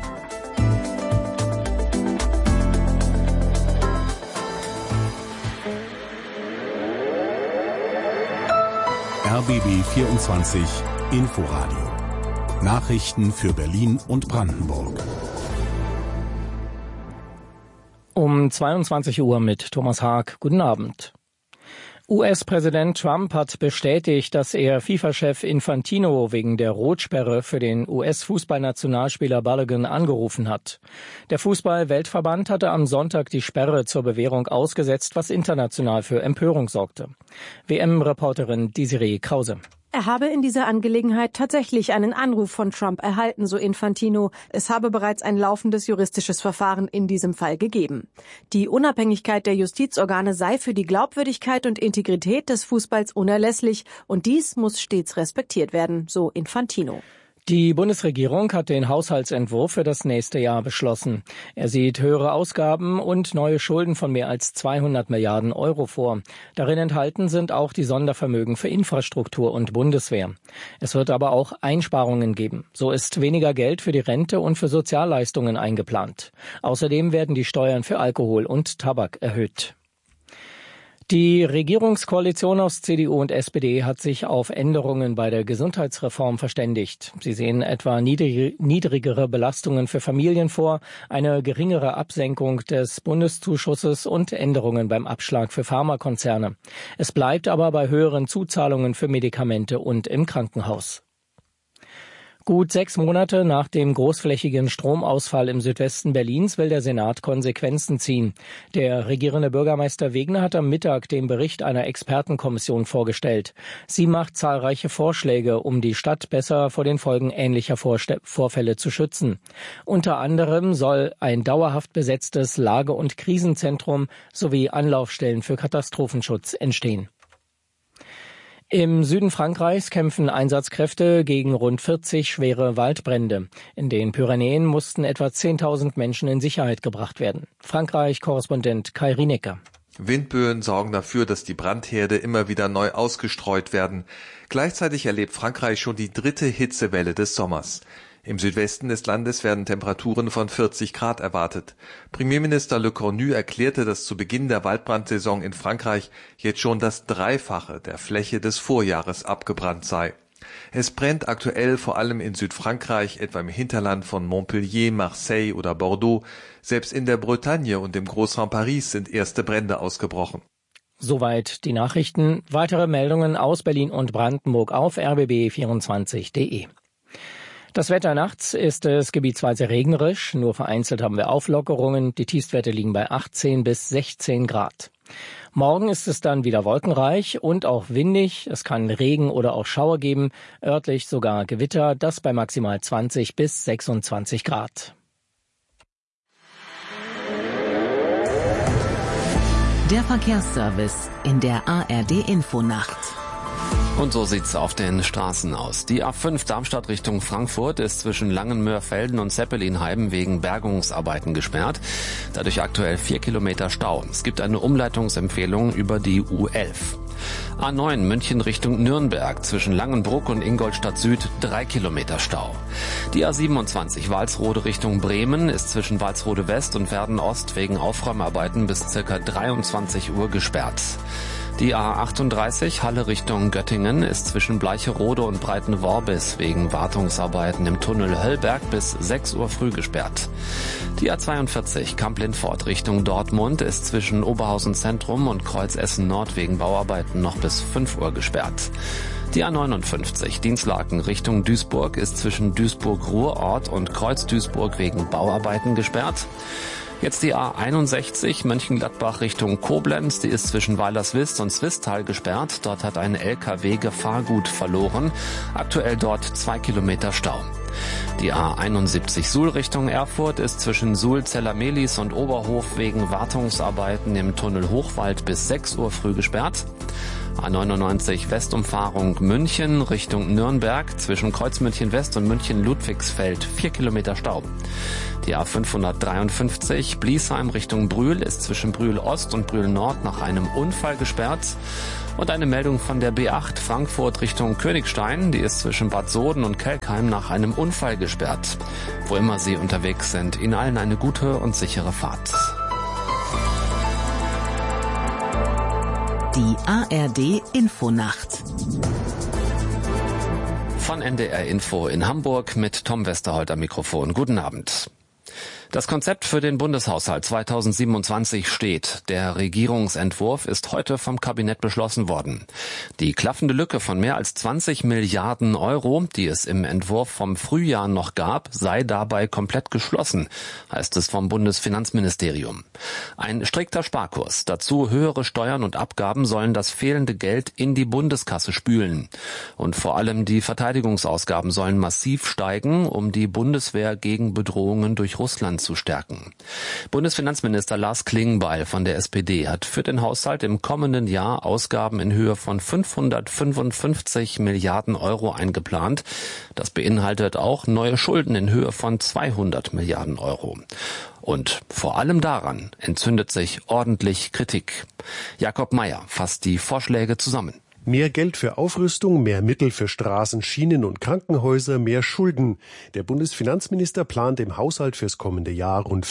RBB 24 Inforadio. Nachrichten für Berlin und Brandenburg. Um 22 Uhr mit Thomas Haag. Guten Abend. US-Präsident Trump hat bestätigt, dass er FIFA-Chef Infantino wegen der Rotsperre für den US-Fußballnationalspieler Balogun angerufen hat. Der Fußball-Weltverband hatte am Sonntag die Sperre zur Bewährung ausgesetzt, was international für Empörung sorgte. WM-Reporterin Desiree Krause. Er habe in dieser Angelegenheit tatsächlich einen Anruf von Trump erhalten, so Infantino. Es habe bereits ein laufendes juristisches Verfahren in diesem Fall gegeben. Die Unabhängigkeit der Justizorgane sei für die Glaubwürdigkeit und Integrität des Fußballs unerlässlich und dies muss stets respektiert werden, so Infantino. Die Bundesregierung hat den Haushaltsentwurf für das nächste Jahr beschlossen. Er sieht höhere Ausgaben und neue Schulden von mehr als 200 Milliarden Euro vor. Darin enthalten sind auch die Sondervermögen für Infrastruktur und Bundeswehr. Es wird aber auch Einsparungen geben. So ist weniger Geld für die Rente und für Sozialleistungen eingeplant. Außerdem werden die Steuern für Alkohol und Tabak erhöht. Die Regierungskoalition aus CDU und SPD hat sich auf Änderungen bei der Gesundheitsreform verständigt. Sie sehen etwa niedrigere Belastungen für Familien vor, eine geringere Absenkung des Bundeszuschusses und Änderungen beim Abschlag für Pharmakonzerne. Es bleibt aber bei höheren Zuzahlungen für Medikamente und im Krankenhaus. Gut 6 Monate nach dem großflächigen Stromausfall im Südwesten Berlins will der Senat Konsequenzen ziehen. Der regierende Bürgermeister Wegner hat am Mittag den Bericht einer Expertenkommission vorgestellt. Sie macht zahlreiche Vorschläge, um die Stadt besser vor den Folgen ähnlicher Vorfälle zu schützen. Unter anderem soll ein dauerhaft besetztes Lage- und Krisenzentrum sowie Anlaufstellen für Katastrophenschutz entstehen. Im Süden Frankreichs kämpfen Einsatzkräfte gegen rund 40 schwere Waldbrände. In den Pyrenäen mussten etwa 10.000 Menschen in Sicherheit gebracht werden. Frankreich-Korrespondent Kai Rienecker. Windböen sorgen dafür, dass die Brandherde immer wieder neu ausgestreut werden. Gleichzeitig erlebt Frankreich schon die 3. Hitzewelle des Sommers. Im Südwesten des Landes werden Temperaturen von 40 Grad erwartet. Premierminister Le Cornu erklärte, dass zu Beginn der Waldbrandsaison in Frankreich jetzt schon das Dreifache der Fläche des Vorjahres abgebrannt sei. Es brennt aktuell vor allem in Südfrankreich, etwa im Hinterland von Montpellier, Marseille oder Bordeaux. Selbst in der Bretagne und im Großraum Paris sind erste Brände ausgebrochen. Soweit die Nachrichten. Weitere Meldungen aus Berlin und Brandenburg auf rbb24.de. Das Wetter nachts ist es gebietsweise regnerisch, nur vereinzelt haben wir Auflockerungen. Die Tiefstwerte liegen bei 18 bis 16 Grad. Morgen ist es dann wieder wolkenreich und auch windig. Es kann Regen oder auch Schauer geben, örtlich sogar Gewitter, das bei maximal 20 bis 26 Grad. Der Verkehrsservice in der ARD-Infonacht. Und so sieht's auf den Straßen aus. Die A5 Darmstadt Richtung Frankfurt ist zwischen Langenmöhrfelden und Zeppelinheim wegen Bergungsarbeiten gesperrt. Dadurch aktuell 4 Kilometer Stau. Es gibt eine Umleitungsempfehlung über die U11. A9 München Richtung Nürnberg zwischen Langenbruck und Ingolstadt Süd 3 Kilometer Stau. Die A27 Walsrode Richtung Bremen ist zwischen Walsrode West und Werden Ost wegen Aufräumarbeiten bis ca. 23 Uhr gesperrt. Die A38 Halle Richtung Göttingen ist zwischen Bleicherode und Breitenworbis wegen Wartungsarbeiten im Tunnel Höllberg bis 6 Uhr früh gesperrt. Die A42 Kamp-Lindfort Richtung Dortmund ist zwischen Oberhausen Zentrum und Kreuz Essen Nord wegen Bauarbeiten noch bis 5 Uhr gesperrt. Die A59 Dinslaken Richtung Duisburg ist zwischen Duisburg-Ruhrort und Kreuz-Duisburg wegen Bauarbeiten gesperrt. Jetzt die A61 Mönchengladbach Richtung Koblenz, die ist zwischen Weilerswist und Swisttal gesperrt. Dort hat ein LKW Gefahrgut verloren. Aktuell dort 2 Kilometer Stau. Die A71 Suhl Richtung Erfurt ist zwischen Suhl-Zellermelis und Oberhof wegen Wartungsarbeiten im Tunnel Hochwald bis 6 Uhr früh gesperrt. A99 Westumfahrung München Richtung Nürnberg zwischen Kreuzmünchen West und München Ludwigsfeld 4 Kilometer Stau. Die A553 Bliesheim Richtung Brühl ist zwischen Brühl Ost und Brühl Nord nach einem Unfall gesperrt. Und eine Meldung von der B8 Frankfurt Richtung Königstein, die ist zwischen Bad Soden und Kelkheim nach einem Unfall gesperrt. Wo immer Sie unterwegs sind, Ihnen allen eine gute und sichere Fahrt. Die ARD Infonacht. Von NDR Info in Hamburg mit Tom Westerholt am Mikrofon. Guten Abend. Das Konzept für den Bundeshaushalt 2027 steht. Der Regierungsentwurf ist heute vom Kabinett beschlossen worden. Die klaffende Lücke von mehr als 20 Milliarden Euro, die es im Entwurf vom Frühjahr noch gab, sei dabei komplett geschlossen, heißt es vom Bundesfinanzministerium. Ein strikter Sparkurs, dazu höhere Steuern und Abgaben sollen das fehlende Geld in die Bundeskasse spülen. Und vor allem die Verteidigungsausgaben sollen massiv steigen, um die Bundeswehr gegen Bedrohungen durch Russland zu stärken. Bundesfinanzminister Lars Klingbeil von der SPD hat für den Haushalt im kommenden Jahr Ausgaben in Höhe von 555 Milliarden Euro eingeplant. Das beinhaltet auch neue Schulden in Höhe von 200 Milliarden Euro. Und vor allem daran entzündet sich ordentlich Kritik. Jakob Mayer fasst die Vorschläge zusammen. Mehr Geld für Aufrüstung, mehr Mittel für Straßen, Schienen und Krankenhäuser, mehr Schulden. Der Bundesfinanzminister plant im Haushalt fürs kommende Jahr rund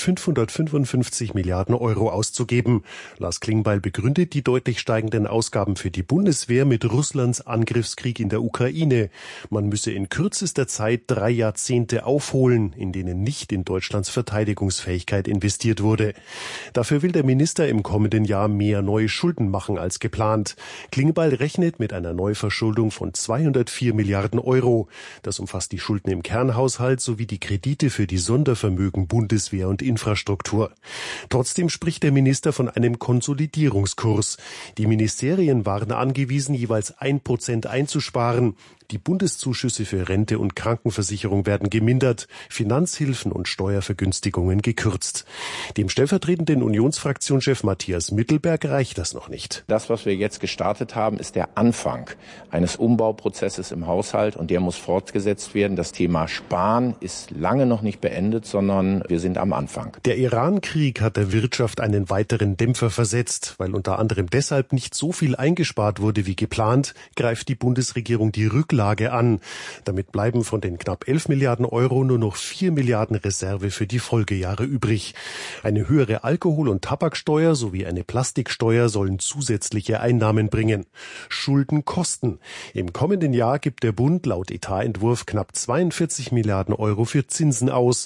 555 Milliarden Euro auszugeben. Lars Klingbeil begründet die deutlich steigenden Ausgaben für die Bundeswehr mit Russlands Angriffskrieg in der Ukraine. Man müsse in kürzester Zeit 3 Jahrzehnte aufholen, in denen nicht in Deutschlands Verteidigungsfähigkeit investiert wurde. Dafür will der Minister im kommenden Jahr mehr neue Schulden machen als geplant. Klingbeil rechnet mit einer Neuverschuldung von 204 Milliarden Euro. Das umfasst die Schulden im Kernhaushalt sowie die Kredite für die Sondervermögen Bundeswehr und Infrastruktur. Trotzdem spricht der Minister von einem Konsolidierungskurs. Die Ministerien waren angewiesen, jeweils 1% einzusparen. Die Bundeszuschüsse für Rente und Krankenversicherung werden gemindert, Finanzhilfen und Steuervergünstigungen gekürzt. Dem stellvertretenden Unionsfraktionschef Matthias Mittelberg reicht das noch nicht. Das, was wir jetzt gestartet haben, ist der Anfang eines Umbauprozesses im Haushalt und der muss fortgesetzt werden. Das Thema Sparen ist lange noch nicht beendet, sondern wir sind am Anfang. Der Iran-Krieg hat der Wirtschaft einen weiteren Dämpfer versetzt. Weil unter anderem deshalb nicht so viel eingespart wurde wie geplant, greift die Bundesregierung die Rücklage an. Damit bleiben von den knapp 11 Milliarden Euro nur noch 4 Milliarden Reserve für die Folgejahre übrig. Eine höhere Alkohol- und Tabaksteuer sowie eine Plastiksteuer sollen zusätzliche Einnahmen bringen. Schulden kosten. Im kommenden Jahr gibt der Bund laut Etatentwurf knapp 42 Milliarden Euro für Zinsen aus.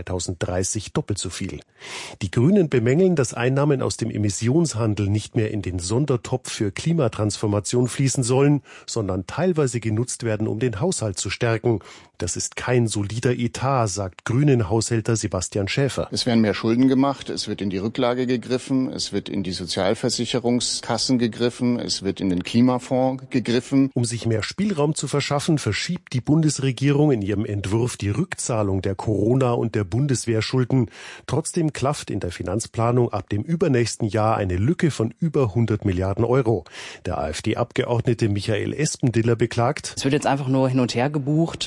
2030 doppelt so viel. Die Grünen bemängeln, dass Einnahmen aus dem Emissionshandel nicht mehr in den Sondertopf für Klimatransformation fließen sollen, sondern teilweise genutzt werden, um den Haushalt zu stärken. Das ist kein solider Etat, sagt Grünen-Haushälter Sebastian Schäfer. Es werden mehr Schulden gemacht, es wird in die Rücklage gegriffen, es wird in die Sozialversicherungskassen gegriffen, es wird in den Klimafonds gegriffen. Um sich mehr Spielraum zu verschaffen, verschiebt die Bundesregierung in ihrem Entwurf die Rückzahlung der Corona- und der Bundeswehrschulden. Trotzdem klafft in der Finanzplanung ab dem übernächsten Jahr eine Lücke von über 100 Milliarden Euro. Der AfD-Abgeordnete Michael Espendiller beklagt: Es wird jetzt einfach nur hin und her gebucht. Da wird der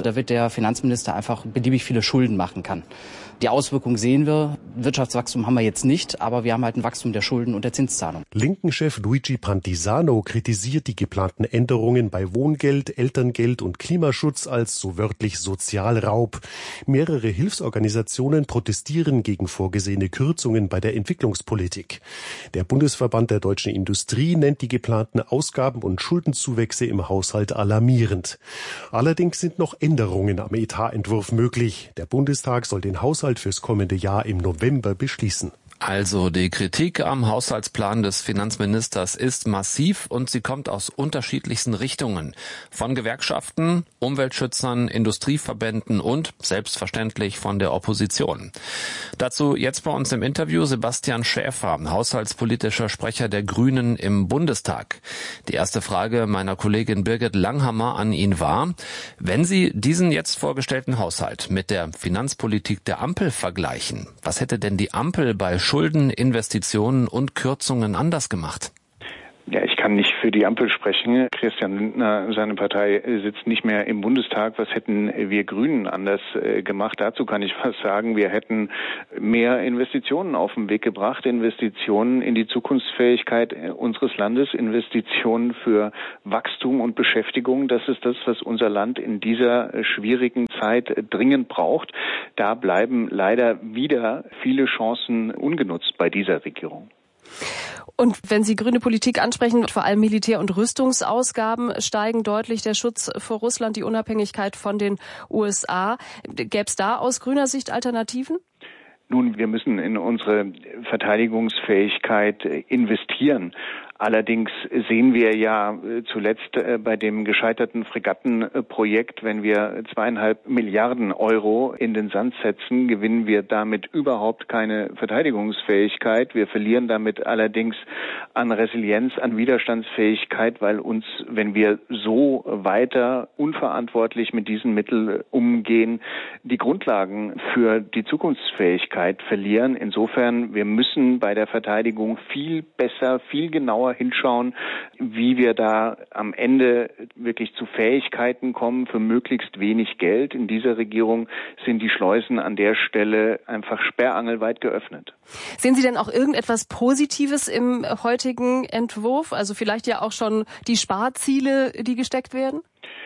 der Finanzminister einfach beliebig viele Schulden machen kann. Die Auswirkungen sehen wir. Wirtschaftswachstum haben wir jetzt nicht, aber wir haben halt ein Wachstum der Schulden und der Zinszahlung. Linken-Chef Luigi Pantisano kritisiert die geplanten Änderungen bei Wohngeld, Elterngeld und Klimaschutz als so wörtlich Sozialraub. Mehrere Hilfsorganisationen protestieren gegen vorgesehene Kürzungen bei der Entwicklungspolitik. Der Bundesverband der deutschen Industrie nennt die geplanten Ausgaben und Schuldenzuwächse im Haushalt alarmierend. Allerdings sind noch Änderungen am Etatentwurf möglich. Der Bundestag soll den Haushalt fürs kommende Jahr im November beschließen. Also die Kritik am Haushaltsplan des Finanzministers ist massiv und sie kommt aus unterschiedlichsten Richtungen. Von Gewerkschaften, Umweltschützern, Industrieverbänden und selbstverständlich von der Opposition. Dazu jetzt bei uns im Interview Sebastian Schäfer, haushaltspolitischer Sprecher der Grünen im Bundestag. Die erste Frage meiner Kollegin Birgit Langhammer an ihn war, wenn Sie diesen jetzt vorgestellten Haushalt mit der Finanzpolitik der Ampel vergleichen, was hätte denn die Ampel bei Schulden, Investitionen und Kürzungen anders gemacht? Ja, ich kann nicht für die Ampel sprechen. Christian Lindner, seine Partei, sitzt nicht mehr im Bundestag. Was hätten wir Grünen anders gemacht? Dazu kann ich was sagen. Wir hätten mehr Investitionen auf den Weg gebracht, Investitionen in die Zukunftsfähigkeit unseres Landes, Investitionen für Wachstum und Beschäftigung. Das ist das, was unser Land in dieser schwierigen Zeit dringend braucht. Da bleiben leider wieder viele Chancen ungenutzt bei dieser Regierung. Und wenn Sie grüne Politik ansprechen, vor allem Militär- und Rüstungsausgaben steigen deutlich, der Schutz vor Russland, die Unabhängigkeit von den USA. Gäbe es da aus grüner Sicht Alternativen? Nun, wir müssen in unsere Verteidigungsfähigkeit investieren. Allerdings sehen wir ja zuletzt bei dem gescheiterten Fregattenprojekt, wenn wir 2,5 Milliarden Euro in den Sand setzen, gewinnen wir damit überhaupt keine Verteidigungsfähigkeit. Wir verlieren damit allerdings an Resilienz, an Widerstandsfähigkeit, weil uns, wenn wir so weiter unverantwortlich mit diesen Mitteln umgehen, die Grundlagen für die Zukunftsfähigkeit verlieren. Insofern, wir müssen bei der Verteidigung viel besser, viel genauer hinschauen, wie wir da am Ende wirklich zu Fähigkeiten kommen für möglichst wenig Geld. In dieser Regierung sind die Schleusen an der Stelle einfach sperrangelweit geöffnet. Sehen Sie denn auch irgendetwas Positives im heutigen Entwurf? Also vielleicht ja auch schon die Sparziele, die gesteckt werden?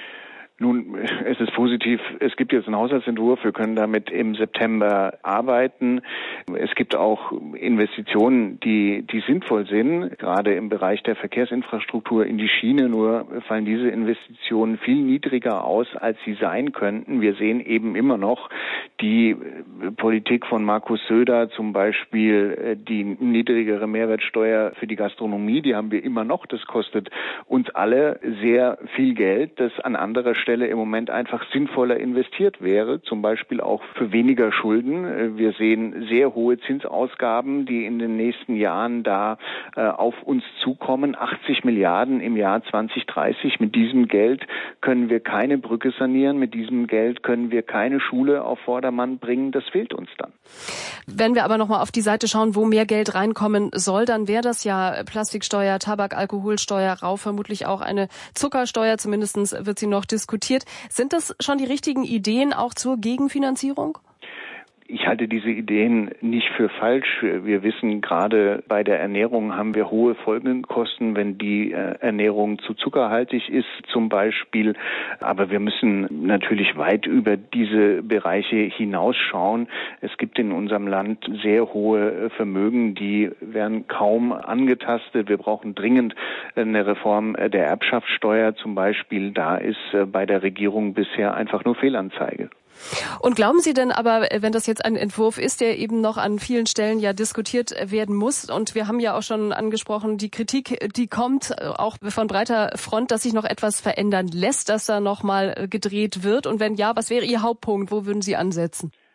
Nun, es ist positiv. Es gibt jetzt einen Haushaltsentwurf. Wir können damit im September arbeiten. Es gibt auch Investitionen, die sinnvoll sind, gerade im Bereich der Verkehrsinfrastruktur in die Schiene. Nur fallen diese Investitionen viel niedriger aus, als sie sein könnten. Wir sehen eben immer noch die Politik von Markus Söder, zum Beispiel die niedrigere Mehrwertsteuer für die Gastronomie, die haben wir immer noch. Das kostet uns alle sehr viel Geld, das an anderer Stelle im Moment einfach sinnvoller investiert wäre, zum Beispiel auch für weniger Schulden. Wir sehen sehr hohe Zinsausgaben, die in den nächsten Jahren da auf uns zukommen. 80 Milliarden im Jahr 2030. Mit diesem Geld können wir keine Brücke sanieren. Mit diesem Geld können wir keine Schule auf Vordermann bringen. Das fehlt uns dann. Wenn wir aber nochmal auf die Seite schauen, wo mehr Geld reinkommen soll, dann wäre das ja Plastiksteuer, Tabak, Alkoholsteuer, Rauch, vermutlich auch eine Zuckersteuer. Zumindest wird sie noch diskutiert. Sind das schon die richtigen Ideen auch zur Gegenfinanzierung? Ich halte diese Ideen nicht für falsch. Wir wissen, gerade bei der Ernährung haben wir hohe Folgekosten, wenn die Ernährung zu zuckerhaltig ist zum Beispiel. Aber wir müssen natürlich weit über diese Bereiche hinausschauen. Es gibt in unserem Land sehr hohe Vermögen, die werden kaum angetastet. Wir brauchen dringend eine Reform der Erbschaftssteuer zum Beispiel. Da ist bei der Regierung bisher einfach nur Fehlanzeige. Und glauben Sie denn aber, wenn das jetzt ein Entwurf ist, der eben noch an vielen Stellen ja diskutiert werden muss, und wir haben ja auch schon angesprochen, die Kritik, die kommt auch von breiter Front, dass sich noch etwas verändern lässt, dass da noch mal gedreht wird, und wenn ja, was wäre Ihr Hauptpunkt, wo würden Sie ansetzen?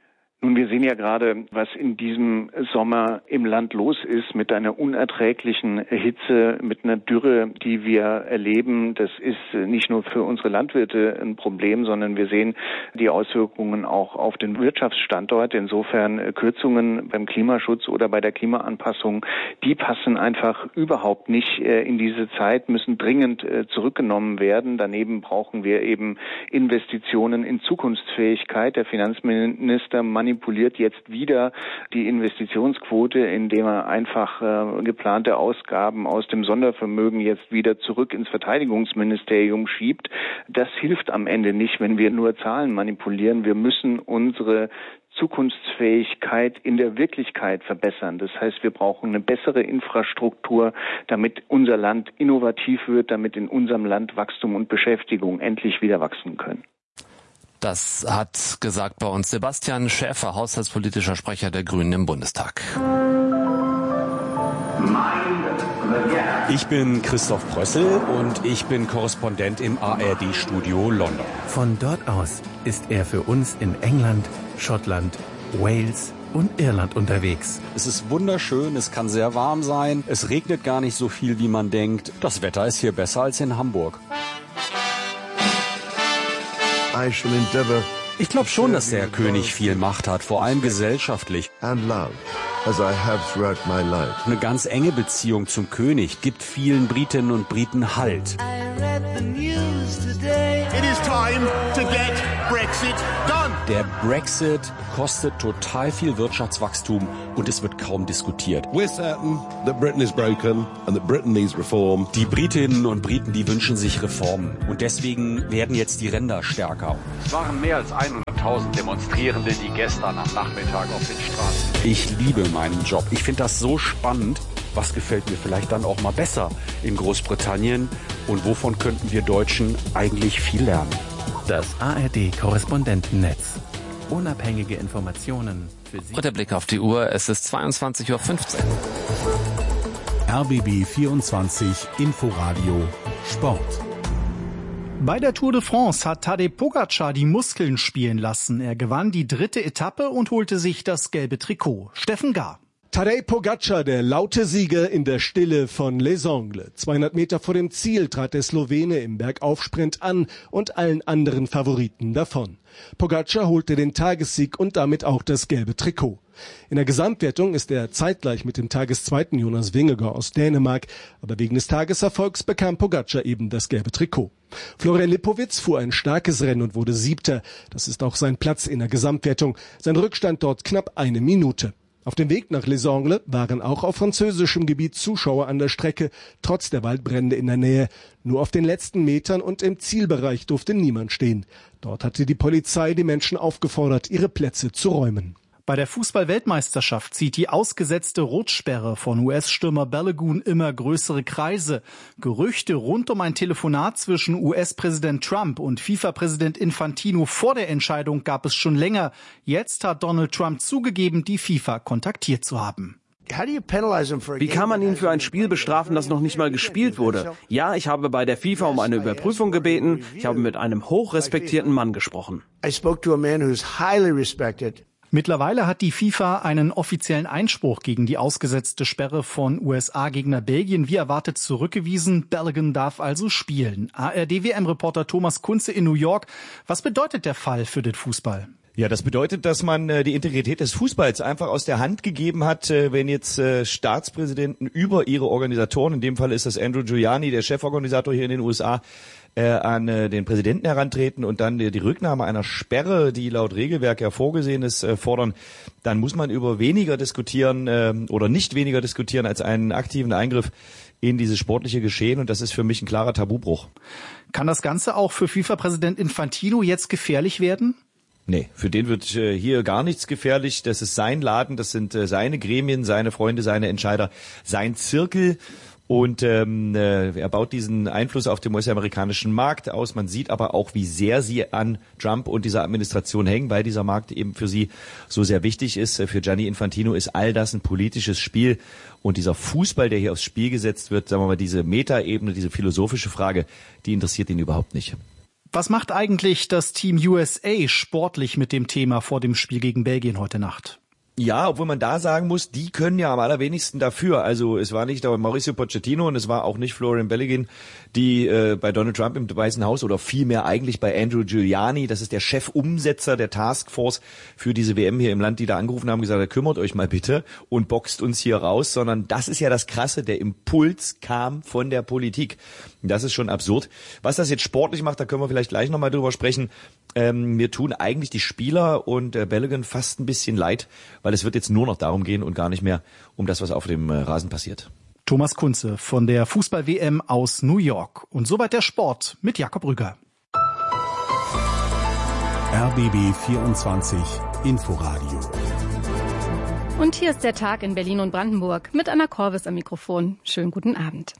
Nun, wir sehen ja gerade, was in diesem Sommer im Land los ist mit einer unerträglichen Hitze, mit einer Dürre, die wir erleben. Das ist nicht nur für unsere Landwirte ein Problem, sondern wir sehen die Auswirkungen auch auf den Wirtschaftsstandort. Insofern Kürzungen beim Klimaschutz oder bei der Klimaanpassung, die passen einfach überhaupt nicht in diese Zeit, müssen dringend zurückgenommen werden. Daneben brauchen wir eben Investitionen in Zukunftsfähigkeit. Der Finanzminister manipuliert jetzt wieder die Investitionsquote, indem er einfach geplante Ausgaben aus dem Sondervermögen jetzt wieder zurück ins Verteidigungsministerium schiebt. Das hilft am Ende nicht, wenn wir nur Zahlen manipulieren. Wir müssen unsere Zukunftsfähigkeit in der Wirklichkeit verbessern. Das heißt, wir brauchen eine bessere Infrastruktur, damit unser Land innovativ wird, damit in unserem Land Wachstum und Beschäftigung endlich wieder wachsen können. Das hat gesagt bei uns Sebastian Schäfer, haushaltspolitischer Sprecher der Grünen im Bundestag. Ich bin Christoph Brössel und ich bin Korrespondent im ARD-Studio London. Von dort aus ist er für uns in England, Schottland, Wales und Irland unterwegs. Es ist wunderschön, es kann sehr warm sein, es regnet gar nicht so viel, wie man denkt. Das Wetter ist hier besser als in Hamburg. Ich glaube schon, dass der König viel Macht hat, vor allem gesellschaftlich. Eine ganz enge Beziehung zum König gibt vielen Britinnen und Briten Halt. Der Brexit kostet total viel Wirtschaftswachstum und es wird kaum diskutiert. Die Britinnen und Briten, die wünschen sich Reformen und deswegen werden jetzt die Ränder stärker. Es waren mehr als 100.000 Demonstrierende, die gestern am Nachmittag auf den Straßen. Ich liebe meinen Job. Ich finde das so spannend. Was gefällt mir vielleicht dann auch mal besser in Großbritannien? Und wovon könnten wir Deutschen eigentlich viel lernen? Das ARD-Korrespondentennetz. Unabhängige Informationen für Sie. Und der Blick auf die Uhr, es ist 22:15 Uhr. RBB 24 Inforadio Sport. Bei der Tour de France hat Tadej Pogačar die Muskeln spielen lassen. Er gewann die 3. Etappe und holte sich das gelbe Trikot. Steffen Gahr. Tadej Pogačar, der laute Sieger in der Stille von Les Angles. 200 Meter vor dem Ziel trat der Slowene im Bergaufsprint an und allen anderen Favoriten davon. Pogačar holte den Tagessieg und damit auch das gelbe Trikot. In der Gesamtwertung ist er zeitgleich mit dem Tageszweiten Jonas Vingegaard aus Dänemark, aber wegen des Tageserfolgs bekam Pogačar eben das gelbe Trikot. Florian Lipowitz fuhr ein starkes Rennen und wurde 7. Das ist auch sein Platz in der Gesamtwertung. Sein Rückstand dort knapp 1 Minute. Auf dem Weg nach Les Angles waren auch auf französischem Gebiet Zuschauer an der Strecke, trotz der Waldbrände in der Nähe. Nur auf den letzten Metern und im Zielbereich durfte niemand stehen. Dort hatte die Polizei die Menschen aufgefordert, ihre Plätze zu räumen. Bei der Fußball-Weltmeisterschaft zieht die ausgesetzte Rotsperre von US-Stürmer Balogun immer größere Kreise. Gerüchte rund um ein Telefonat zwischen US-Präsident Trump und FIFA-Präsident Infantino vor der Entscheidung gab es schon länger. Jetzt hat Donald Trump zugegeben, die FIFA kontaktiert zu haben. Wie kann man ihn für ein Spiel bestrafen, das noch nicht mal gespielt wurde? Ja, ich habe bei der FIFA um eine Überprüfung gebeten. Ich habe mit einem hochrespektierten Mann gesprochen. Mittlerweile hat die FIFA einen offiziellen Einspruch gegen die ausgesetzte Sperre von USA-Gegner Belgien wie erwartet zurückgewiesen. Balogun darf also spielen. ARD-WM-Reporter Thomas Kunze in New York. Was bedeutet der Fall für den Fußball? Ja, das bedeutet, dass man die Integrität des Fußballs einfach aus der Hand gegeben hat, wenn jetzt Staatspräsidenten über ihre Organisatoren, in dem Fall ist das Andrew Giuliani, der Cheforganisator hier in den USA, an den Präsidenten herantreten und dann die Rücknahme einer Sperre, die laut Regelwerk ja vorgesehen ist, fordern, dann muss man über weniger diskutieren oder nicht weniger diskutieren als einen aktiven Eingriff in dieses sportliche Geschehen, und das ist für mich ein klarer Tabubruch. Kann das Ganze auch für FIFA-Präsident Infantino jetzt gefährlich werden? Nee, für den wird hier gar nichts gefährlich. Das ist sein Laden, das sind seine Gremien, seine Freunde, seine Entscheider, sein Zirkel. Und er baut diesen Einfluss auf dem US-amerikanischen Markt aus. Man sieht aber auch, wie sehr sie an Trump und dieser Administration hängen, weil dieser Markt eben für sie so sehr wichtig ist. Für Gianni Infantino ist all das ein politisches Spiel. Und dieser Fußball, der hier aufs Spiel gesetzt wird, sagen wir mal, diese Metaebene, diese philosophische Frage, die interessiert ihn überhaupt nicht. Was macht eigentlich das Team USA sportlich mit dem Thema vor dem Spiel gegen Belgien heute Nacht? Ja, obwohl man da sagen muss, die können ja am allerwenigsten dafür. Also es war nicht Mauricio Pochettino und es war auch nicht Florian Balogun, die bei Donald Trump im Weißen Haus oder vielmehr eigentlich bei Andrew Giuliani, das ist der Chefumsetzer der Taskforce für diese WM hier im Land, die da angerufen haben, gesagt, kümmert euch mal bitte und boxt uns hier raus, sondern das ist ja das Krasse, der Impuls kam von der Politik. Das ist schon absurd. Was das jetzt sportlich macht, da können wir vielleicht gleich nochmal drüber sprechen. Mir tun eigentlich die Spieler und Balogun fast ein bisschen leid, weil es wird jetzt nur noch darum gehen und gar nicht mehr um das, was auf dem Rasen passiert. Thomas Kunze von der Fußball-WM aus New York. Und soweit der Sport mit Jakob Rüger. RBB 24 Inforadio. Und hier ist der Tag in Berlin und Brandenburg mit Anna Korvis am Mikrofon. Schönen guten Abend.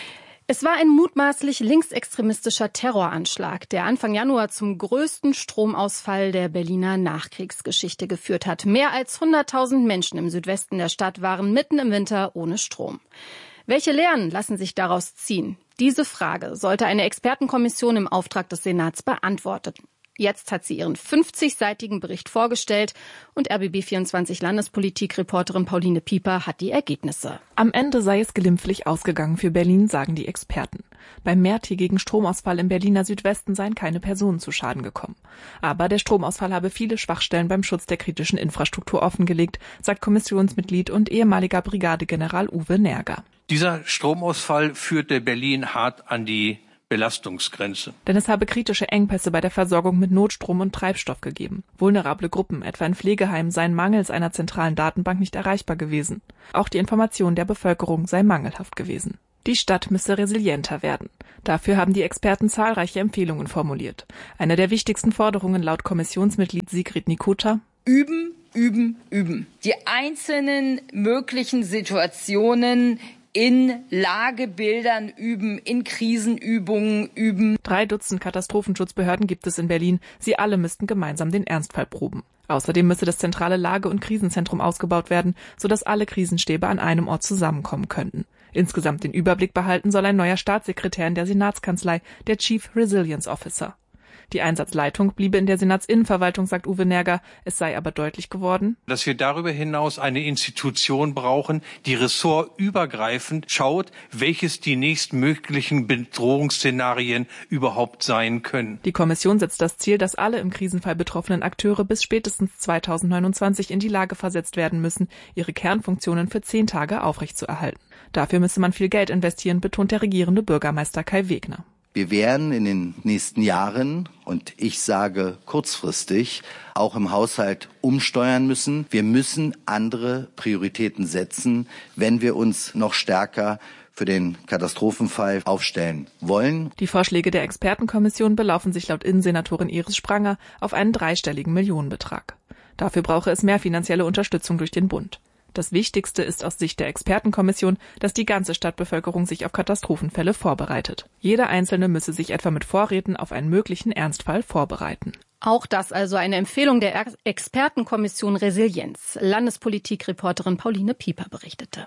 Es war ein mutmaßlich linksextremistischer Terroranschlag, der Anfang Januar zum größten Stromausfall der Berliner Nachkriegsgeschichte geführt hat. Mehr als 100.000 Menschen im Südwesten der Stadt waren mitten im Winter ohne Strom. Welche Lehren lassen sich daraus ziehen? Diese Frage sollte eine Expertenkommission im Auftrag des Senats beantworten. Jetzt hat sie ihren 50-seitigen Bericht vorgestellt und RBB24 Landespolitik-Reporterin Pauline Pieper hat die Ergebnisse. Am Ende sei es glimpflich ausgegangen für Berlin, sagen die Experten. Beim mehrtägigen Stromausfall im Berliner Südwesten seien keine Personen zu Schaden gekommen. Aber der Stromausfall habe viele Schwachstellen beim Schutz der kritischen Infrastruktur offengelegt, sagt Kommissionsmitglied und ehemaliger Brigadegeneral Uwe Nerger. Dieser Stromausfall führte Berlin hart an die Belastungsgrenze. Denn es habe kritische Engpässe bei der Versorgung mit Notstrom und Treibstoff gegeben. Vulnerable Gruppen, etwa in Pflegeheimen, seien mangels einer zentralen Datenbank nicht erreichbar gewesen. Auch die Information der Bevölkerung sei mangelhaft gewesen. Die Stadt müsse resilienter werden. Dafür haben die Experten zahlreiche Empfehlungen formuliert. Eine der wichtigsten Forderungen laut Kommissionsmitglied Sigrid Nikota: Üben, üben, üben. Die einzelnen möglichen Situationen in Lagebildern üben, in Krisenübungen üben. 3 Dutzend Katastrophenschutzbehörden gibt es in Berlin. Sie alle müssten gemeinsam den Ernstfall proben. Außerdem müsse das zentrale Lage- und Krisenzentrum ausgebaut werden, sodass alle Krisenstäbe an einem Ort zusammenkommen könnten. Insgesamt den Überblick behalten soll ein neuer Staatssekretär in der Senatskanzlei, der Chief Resilience Officer. Die Einsatzleitung bliebe in der Senatsinnenverwaltung, sagt Uwe Nerger. Es sei aber deutlich geworden, dass wir darüber hinaus eine Institution brauchen, die ressortübergreifend schaut, welches die nächstmöglichen Bedrohungsszenarien überhaupt sein können. Die Kommission setzt das Ziel, dass alle im Krisenfall betroffenen Akteure bis spätestens 2029 in die Lage versetzt werden müssen, ihre Kernfunktionen für 10 Tage aufrechtzuerhalten. Dafür müsse man viel Geld investieren, betont der regierende Bürgermeister Kai Wegner. Wir werden in den nächsten Jahren, und ich sage kurzfristig, auch im Haushalt umsteuern müssen. Wir müssen andere Prioritäten setzen, wenn wir uns noch stärker für den Katastrophenfall aufstellen wollen. Die Vorschläge der Expertenkommission belaufen sich laut Innensenatorin Iris Spranger auf einen 3-stelligen Millionenbetrag. Dafür brauche es mehr finanzielle Unterstützung durch den Bund. Das Wichtigste ist aus Sicht der Expertenkommission, dass die ganze Stadtbevölkerung sich auf Katastrophenfälle vorbereitet. Jeder Einzelne müsse sich etwa mit Vorräten auf einen möglichen Ernstfall vorbereiten. Auch das also eine Empfehlung der Expertenkommission Resilienz. Landespolitik-Reporterin Pauline Pieper berichtete.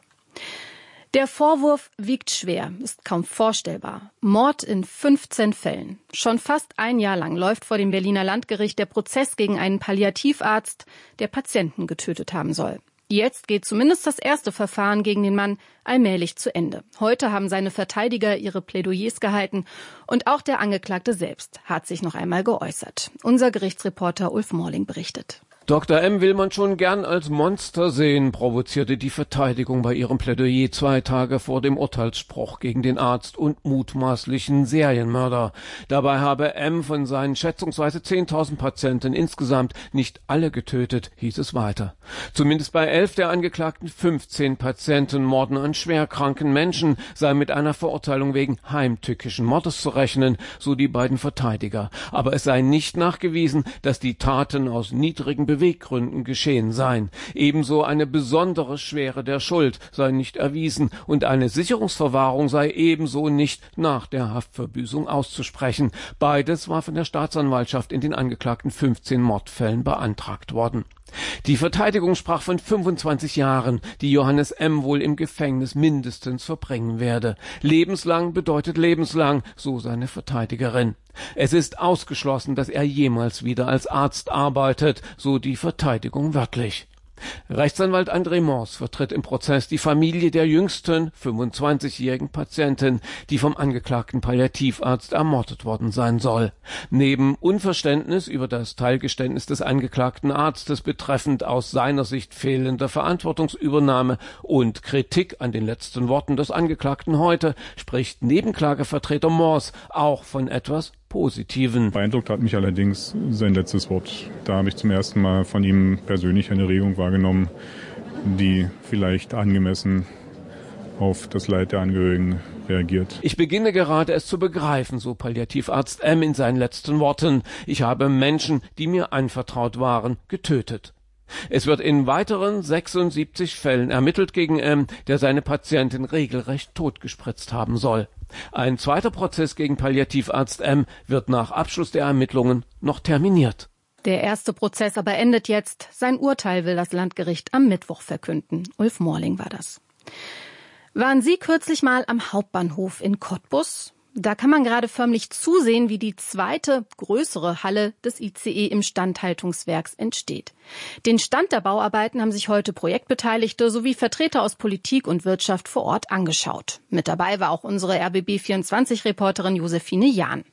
Der Vorwurf wiegt schwer, ist kaum vorstellbar. Mord in 15 Fällen. Schon fast ein Jahr lang läuft vor dem Berliner Landgericht der Prozess gegen einen Palliativarzt, der Patienten getötet haben soll. Jetzt geht zumindest das erste Verfahren gegen den Mann allmählich zu Ende. Heute haben seine Verteidiger ihre Plädoyers gehalten und auch der Angeklagte selbst hat sich noch einmal geäußert. Unser Gerichtsreporter Ulf Morling berichtet. Dr. M. will man schon gern als Monster sehen, provozierte die Verteidigung bei ihrem Plädoyer 2 Tage vor dem Urteilsspruch gegen den Arzt und mutmaßlichen Serienmörder. Dabei habe M. von seinen schätzungsweise 10.000 Patienten insgesamt nicht alle getötet, hieß es weiter. Zumindest bei 11 der angeklagten 15 Patientenmorden an schwerkranken Menschen sei mit einer Verurteilung wegen heimtückischen Mordes zu rechnen, so die beiden Verteidiger. Aber es sei nicht nachgewiesen, dass die Taten aus niedrigen Beweggründen geschehen seien. Ebenso eine besondere Schwere der Schuld sei nicht erwiesen und eine Sicherungsverwahrung sei ebenso nicht nach der Haftverbüßung auszusprechen. Beides war von der Staatsanwaltschaft in den angeklagten 15 Mordfällen beantragt worden. Die Verteidigung sprach von 25 Jahren, die Johannes M. wohl im Gefängnis mindestens verbringen werde. Lebenslang bedeutet lebenslang, so seine Verteidigerin. Es ist ausgeschlossen, dass er jemals wieder als Arzt arbeitet, so die Verteidigung wörtlich. Rechtsanwalt André Mors vertritt im Prozess die Familie der jüngsten 25-jährigen Patientin, die vom angeklagten Palliativarzt ermordet worden sein soll. Neben Unverständnis über das Teilgeständnis des angeklagten Arztes betreffend aus seiner Sicht fehlender Verantwortungsübernahme und Kritik an den letzten Worten des Angeklagten heute, spricht Nebenklagevertreter Mors auch von etwas Positiven. Beeindruckt hat mich allerdings sein letztes Wort. Da habe ich zum ersten Mal von ihm persönlich eine Regung wahrgenommen, die vielleicht angemessen auf das Leid der Angehörigen reagiert. Ich beginne gerade es zu begreifen, so Palliativarzt M. in seinen letzten Worten. Ich habe Menschen, die mir anvertraut waren, getötet. Es wird in weiteren 76 Fällen ermittelt gegen M., der seine Patientin regelrecht totgespritzt haben soll. Ein zweiter Prozess gegen Palliativarzt M. wird nach Abschluss der Ermittlungen noch terminiert. Der erste Prozess aber endet jetzt. Sein Urteil will das Landgericht am Mittwoch verkünden. Ulf Morling war das. Waren Sie kürzlich mal am Hauptbahnhof in Cottbus? Da kann man gerade förmlich zusehen, wie die zweite, größere Halle des ICE im Standhaltungswerks entsteht. Den Stand der Bauarbeiten haben sich heute Projektbeteiligte sowie Vertreter aus Politik und Wirtschaft vor Ort angeschaut. Mit dabei war auch unsere RBB24-Reporterin Josephine Jahn.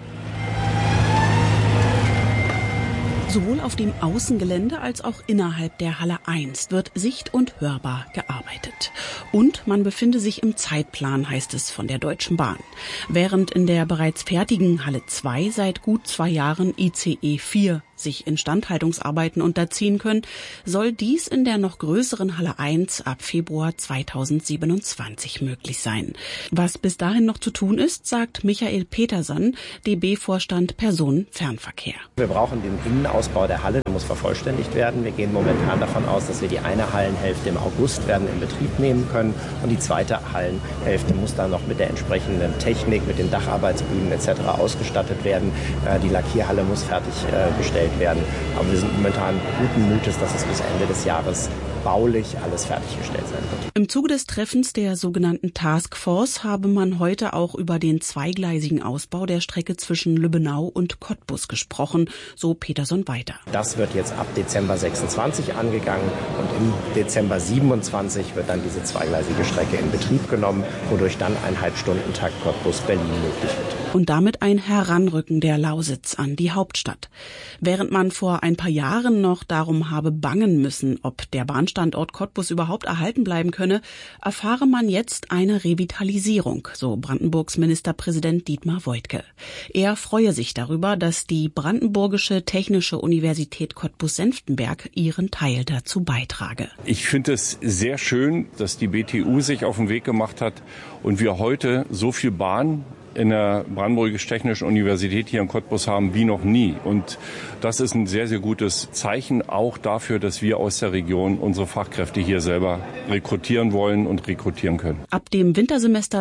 Sowohl auf dem Außengelände als auch innerhalb der Halle 1 wird sicht- und hörbar gearbeitet. Und man befinde sich im Zeitplan, heißt es von der Deutschen Bahn. Während in der bereits fertigen Halle 2 seit gut 2 Jahren ICE 4 sich Instandhaltungsarbeiten unterziehen können, soll dies in der noch größeren Halle 1 ab Februar 2027 möglich sein. Was bis dahin noch zu tun ist, sagt Michael Peterson, DB-Vorstand Personenfernverkehr. Wir brauchen den Innenausbau der Halle, der muss vervollständigt werden. Wir gehen momentan davon aus, dass wir die eine Hallenhälfte im August werden in Betrieb nehmen können und die zweite Hallenhälfte muss dann noch mit der entsprechenden Technik, mit den Dacharbeitsbühnen etc. ausgestattet werden. Die Lackierhalle muss fertiggestellt werden. Aber wir sind momentan guten Mutes, dass es bis Ende des Jahres baulich alles fertiggestellt sein wird. Im Zuge des Treffens der sogenannten Taskforce habe man heute auch über den zweigleisigen Ausbau der Strecke zwischen Lübbenau und Cottbus gesprochen, so Peterson weiter. Das wird jetzt ab Dezember 26 angegangen und im Dezember 27 wird dann diese zweigleisige Strecke in Betrieb genommen, wodurch dann ein Halbstundentakt Cottbus-Berlin möglich wird. Und damit ein Heranrücken der Lausitz an die Hauptstadt. Während man vor ein paar Jahren noch darum habe bangen müssen, ob der Bahnstandort Cottbus überhaupt erhalten bleiben könne, erfahre man jetzt eine Revitalisierung, so Brandenburgs Ministerpräsident Dietmar Woidke. Er freue sich darüber, dass die Brandenburgische Technische Universität Cottbus-Senftenberg ihren Teil dazu beitrage. Ich finde es sehr schön, dass die BTU sich auf den Weg gemacht hat und wir heute so viel Bahn in der Brandenburgisch-Technischen Universität hier in Cottbus haben wie noch nie. Und das ist ein sehr, sehr gutes Zeichen auch dafür, dass wir aus der Region unsere Fachkräfte hier selber rekrutieren wollen und rekrutieren können. Ab dem Wintersemester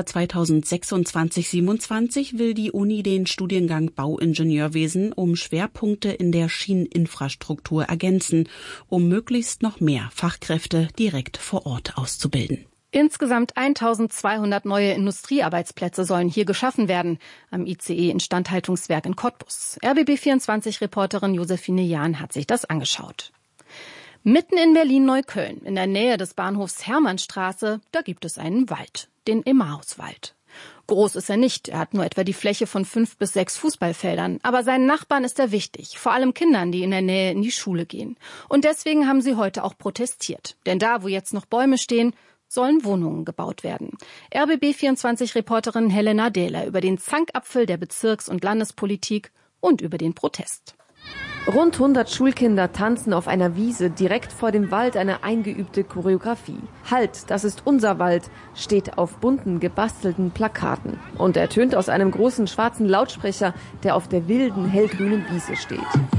2026/27 will die Uni den Studiengang Bauingenieurwesen um Schwerpunkte in der Schieneninfrastruktur ergänzen, um möglichst noch mehr Fachkräfte direkt vor Ort auszubilden. Insgesamt 1200 neue Industriearbeitsplätze sollen hier geschaffen werden, am ICE-Instandhaltungswerk in Cottbus. RBB24-Reporterin Josephine Jahn hat sich das angeschaut. Mitten in Berlin-Neukölln, in der Nähe des Bahnhofs Hermannstraße, da gibt es einen Wald, den Emmauswald. Groß ist er nicht, er hat nur etwa die Fläche von 5 bis 6 Fußballfeldern. Aber seinen Nachbarn ist er wichtig, vor allem Kindern, die in der Nähe in die Schule gehen. Und deswegen haben sie heute auch protestiert. Denn da, wo jetzt noch Bäume stehen, sollen Wohnungen gebaut werden. RBB24-Reporterin Helena Dehler über den Zankapfel der Bezirks- und Landespolitik und über den Protest. Rund 100 Schulkinder tanzen auf einer Wiese direkt vor dem Wald eine eingeübte Choreografie. Halt, das ist unser Wald, steht auf bunten, gebastelten Plakaten und ertönt aus einem großen schwarzen Lautsprecher, der auf der wilden, hellgrünen Wiese steht.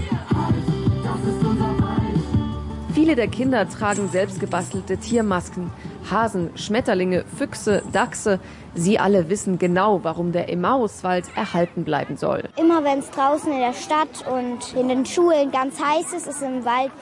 Viele der Kinder tragen selbst gebastelte Tiermasken. Hasen, Schmetterlinge, Füchse, Dachse. Sie alle wissen genau, warum der Emmauswald erhalten bleiben soll. Immer wenn es draußen in der Stadt und in den Schulen ganz heiß ist, ist im Wald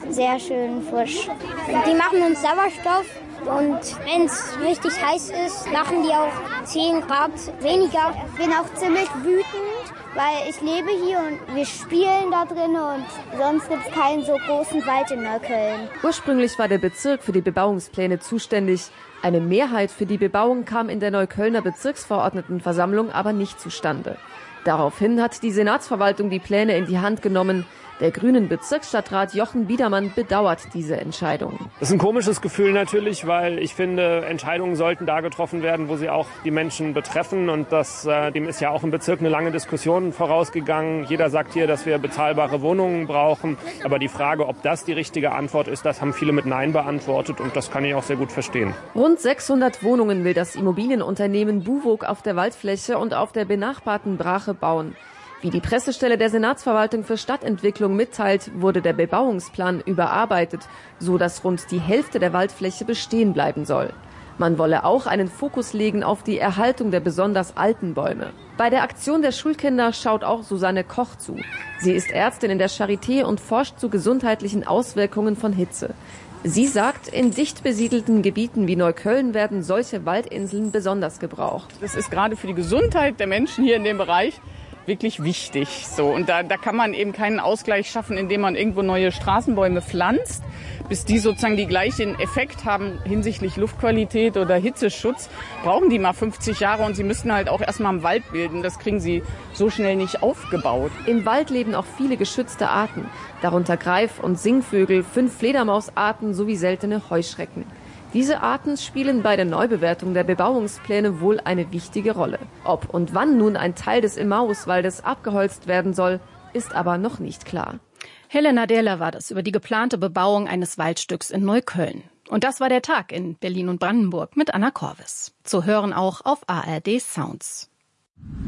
sehr schön frisch. Die machen uns Sauerstoff und wenn es richtig heiß ist, machen die auch 10 Grad weniger. Ich bin auch ziemlich wütend, weil ich lebe hier und wir spielen da drin und sonst gibt es keinen so großen Wald in Neukölln. Ursprünglich war der Bezirk für die Bebauungspläne zuständig. Eine Mehrheit für die Bebauung kam in der Neuköllner Bezirksverordnetenversammlung aber nicht zustande. Daraufhin hat die Senatsverwaltung die Pläne in die Hand genommen. Der grünen Bezirksstadtrat Jochen Biedermann bedauert diese Entscheidung. Das ist ein komisches Gefühl natürlich, weil ich finde, Entscheidungen sollten da getroffen werden, wo sie auch die Menschen betreffen. Und dem ist ja auch im Bezirk eine lange Diskussion vorausgegangen. Jeder sagt hier, dass wir bezahlbare Wohnungen brauchen. Aber die Frage, ob das die richtige Antwort ist, das haben viele mit Nein beantwortet. Und das kann ich auch sehr gut verstehen. Rund 600 Wohnungen will das Immobilienunternehmen Buwog auf der Waldfläche und auf der benachbarten Brache bauen. Wie die Pressestelle der Senatsverwaltung für Stadtentwicklung mitteilt, wurde der Bebauungsplan überarbeitet, so dass rund die Hälfte der Waldfläche bestehen bleiben soll. Man wolle auch einen Fokus legen auf die Erhaltung der besonders alten Bäume. Bei der Aktion der Schulkinder schaut auch Susanne Koch zu. Sie ist Ärztin in der Charité und forscht zu gesundheitlichen Auswirkungen von Hitze. Sie sagt, in dicht besiedelten Gebieten wie Neukölln werden solche Waldinseln besonders gebraucht. Das ist gerade für die Gesundheit der Menschen hier in dem Bereich wirklich wichtig. So. Und da kann man eben keinen Ausgleich schaffen, indem man irgendwo neue Straßenbäume pflanzt, bis die sozusagen die gleichen Effekt haben hinsichtlich Luftqualität oder Hitzeschutz, brauchen die mal 50 Jahre und sie müssten halt auch erstmal einen Wald bilden. Das kriegen sie so schnell nicht aufgebaut. Im Wald leben auch viele geschützte Arten, darunter Greif- und Singvögel, 5 Fledermausarten sowie seltene Heuschrecken. Diese Arten spielen bei der Neubewertung der Bebauungspläne wohl eine wichtige Rolle. Ob und wann nun ein Teil des Emmauswaldes abgeholzt werden soll, ist aber noch nicht klar. Helena Derler war das über die geplante Bebauung eines Waldstücks in Neukölln. Und das war der Tag in Berlin und Brandenburg mit Anna Korvis. Zu hören auch auf ARD Sounds.